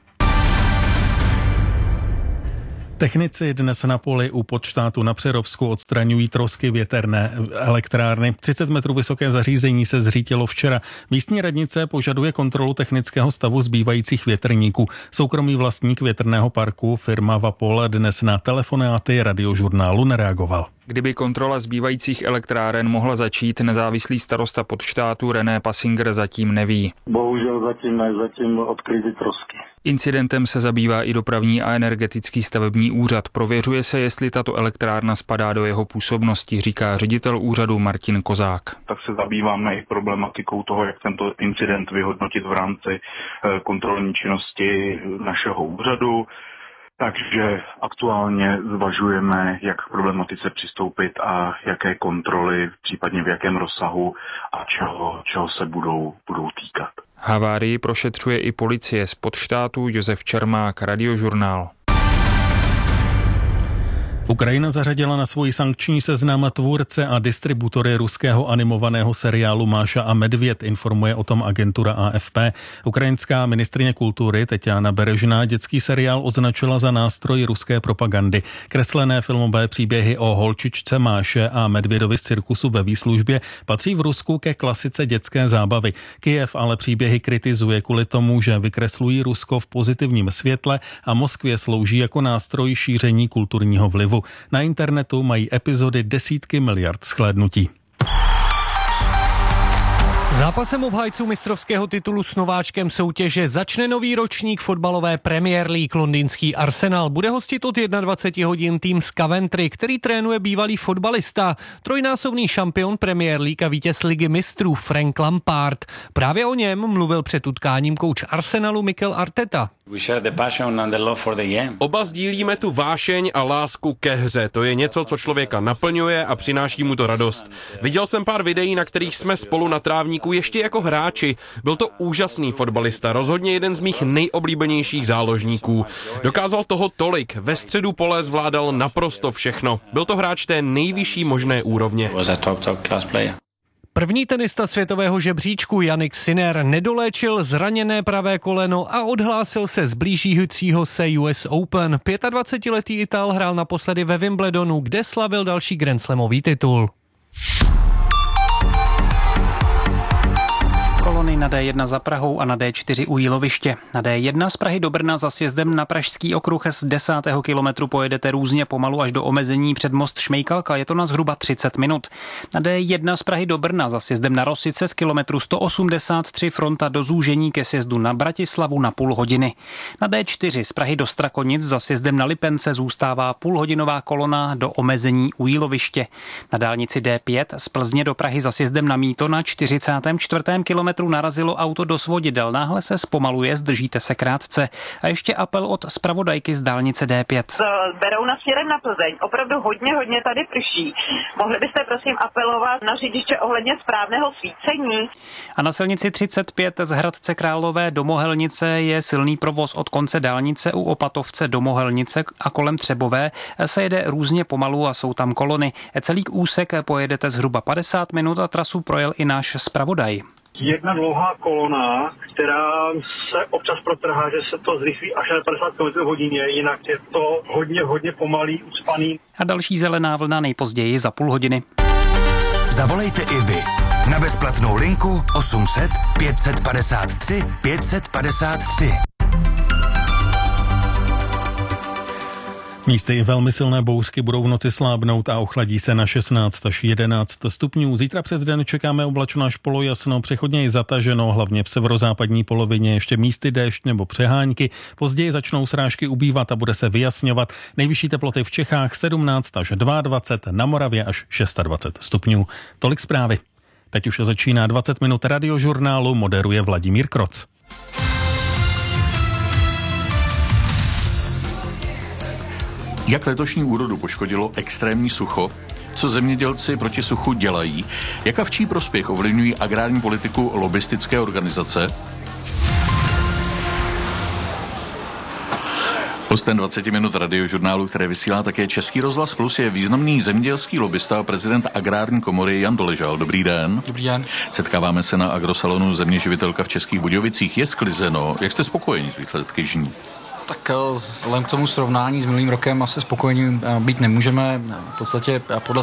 Technici dnes na poli u Podštátu na Přerovsku odstraňují trosky větrné elektrárny. třicet metrů vysoké zařízení se zřítilo včera. Místní radnice požaduje kontrolu technického stavu zbývajících větrníků. Soukromý vlastník větrného parku, firma Vapol, dnes na telefonáty radiožurnálu nereagoval. Kdyby kontrola zbývajících elektráren mohla začít, nezávislý starosta Podštátu René Pasinger zatím neví. Bohužel zatím ne, zatím odkryly trosky. Incidentem se zabývá i dopravní a energetický stavební úřad. Prověřuje se, jestli tato elektrárna spadá do jeho působnosti, říká ředitel úřadu Martin Kozák. Tak se zabýváme i problematikou toho, jak tento incident vyhodnotit v rámci kontrolní činnosti našeho úřadu. Takže aktuálně zvažujeme, jak k problematice přistoupit a jaké kontroly, případně v jakém rozsahu a čeho, čeho se budou, budou týkat. Havárii prošetřuje i policie z Podštátu. Josef Čermák, Radiožurnál. Ukrajina zařadila na svůj sankční seznam tvůrce a distributory ruského animovaného seriálu Máša a Medvěd, informuje o tom agentura A F P. Ukrajinská ministryně kultury Teťána Berežná dětský seriál označila za nástroj ruské propagandy. Kreslené filmové příběhy o holčičce Máše a Medvědovi z cirkusu ve výslužbě patří v Rusku ke klasice dětské zábavy. Kyjev ale příběhy kritizuje kvůli tomu, že vykreslují Rusko v pozitivním světle a Moskvě slouží jako nástroj šíření kulturního vlivu. Na internetu mají epizody desítky miliard shlédnutí. Zápasem obhájců mistrovského titulu s nováčkem soutěže začne nový ročník fotbalové Premier League. Londýnský Arsenal bude hostit od dvacet jedna hodin tým z Coventry, který trénuje bývalý fotbalista, trojnásobný šampion Premier League a vítěz ligy mistrů Frank Lampard. Právě o něm mluvil před utkáním kouč Arsenalu Mikel Arteta. Oba sdílíme tu vášeň a lásku ke hře. To je něco, co člověka naplňuje a přináší mu to radost. Viděl jsem pár videí, na kterých jsme spolu na trávníku ještě jako hráči. Byl to úžasný fotbalista, rozhodně jeden z mých nejoblíbenějších záložníků. Dokázal toho tolik, ve středu pole zvládal naprosto všechno. Byl to hráč té nejvyšší možné úrovně. První tenista světového žebříčku Jannik Sinner nedoléčil zraněné pravé koleno a odhlásil se z blížícího se U S Open. dvacetiletý Ital hrál naposledy ve Wimbledonu, kde slavil další grandslamový titul. Kolony na D jedna za Prahou a na D čtyři u Jíloviště. Na D jedna z Prahy do Brna za sjezdem na Pražský okruh z desátého kilometru pojedete různě pomalu až do omezení před most Šmejkalka, je to na zhruba třicet minut. Na D jedna z Prahy do Brna za sjezdem na Rosice z kilometru sto osmdesát tři fronta do zúžení ke sjezdu na Bratislavu na půl hodiny. Na D čtyři z Prahy do Strakonic za sjezdem na Lipence zůstává půlhodinová kolona do omezení u Jíloviště. Na dálnici D pět z Plzně do Prahy za sjezdem na Mýto na čtyřicátém čtvrtém kilometru narazilo auto do svodidel. Náhle se zpomaluje, zdržíte se krátce. A ještě apel od zpravodajky z dálnice D pět. Z Berouna směrem na Plzeň. Opravdu hodně, hodně tady prší. Mohli byste prosím apelovat na řidiče ohledně správného svícení? A na silnici třicet pět z Hradce Králové do Mohelnice je silný provoz od konce dálnice u Opatovce do Mohelnice a kolem Třebové se jede různě pomalu a jsou tam kolony. Celý úsek pojedete zhruba padesát minut a trasu projel i náš zpravodaj. Jedna dlouhá kolona, která se občas protrhá, že se to zrychlí až na padesát kilometrů hodině, jinak je to hodně, hodně pomalý, ucpaný. A další zelená vlna nejpozději za půl hodiny. Zavolejte i vy na bezplatnou linku osm set pět set padesát tři pět set padesát tři. Místy i velmi silné bouřky budou v noci slábnout a ochladí se na šestnáct až jedenáct stupňů. Zítra přes den čekáme oblačno až polojasno, přechodně i zataženo, hlavně v severozápadní polovině ještě místy déšť nebo přehánky. Později začnou srážky ubývat a bude se vyjasňovat. Nejvyšší teploty v Čechách sedmnáct až dvacet dva, na Moravě až dvacet šest stupňů. Tolik zprávy. Teď už začíná dvacet minut radiožurnálu, moderuje Vladimír Kroc. Jak letošní úrodu poškodilo extrémní sucho? Co zemědělci proti suchu dělají? Jak a v čí prospěch ovlivňují agrární politiku lobbystické organizace? Hostem dvacet minut radiožurnálu, které vysílá také Český rozhlas Plus, je významný zemědělský lobbysta a prezident agrární komory Jan Doležal. Dobrý den. Dobrý den. Setkáváme se na agrosalonu Zeměživitelka v Českých Budějovicích. Je sklizeno. Jak jste spokojeni s výsledky žní? Tak vzhledem k tomu srovnání s minulým rokem asi spokojení být nemůžeme. V podstatě podle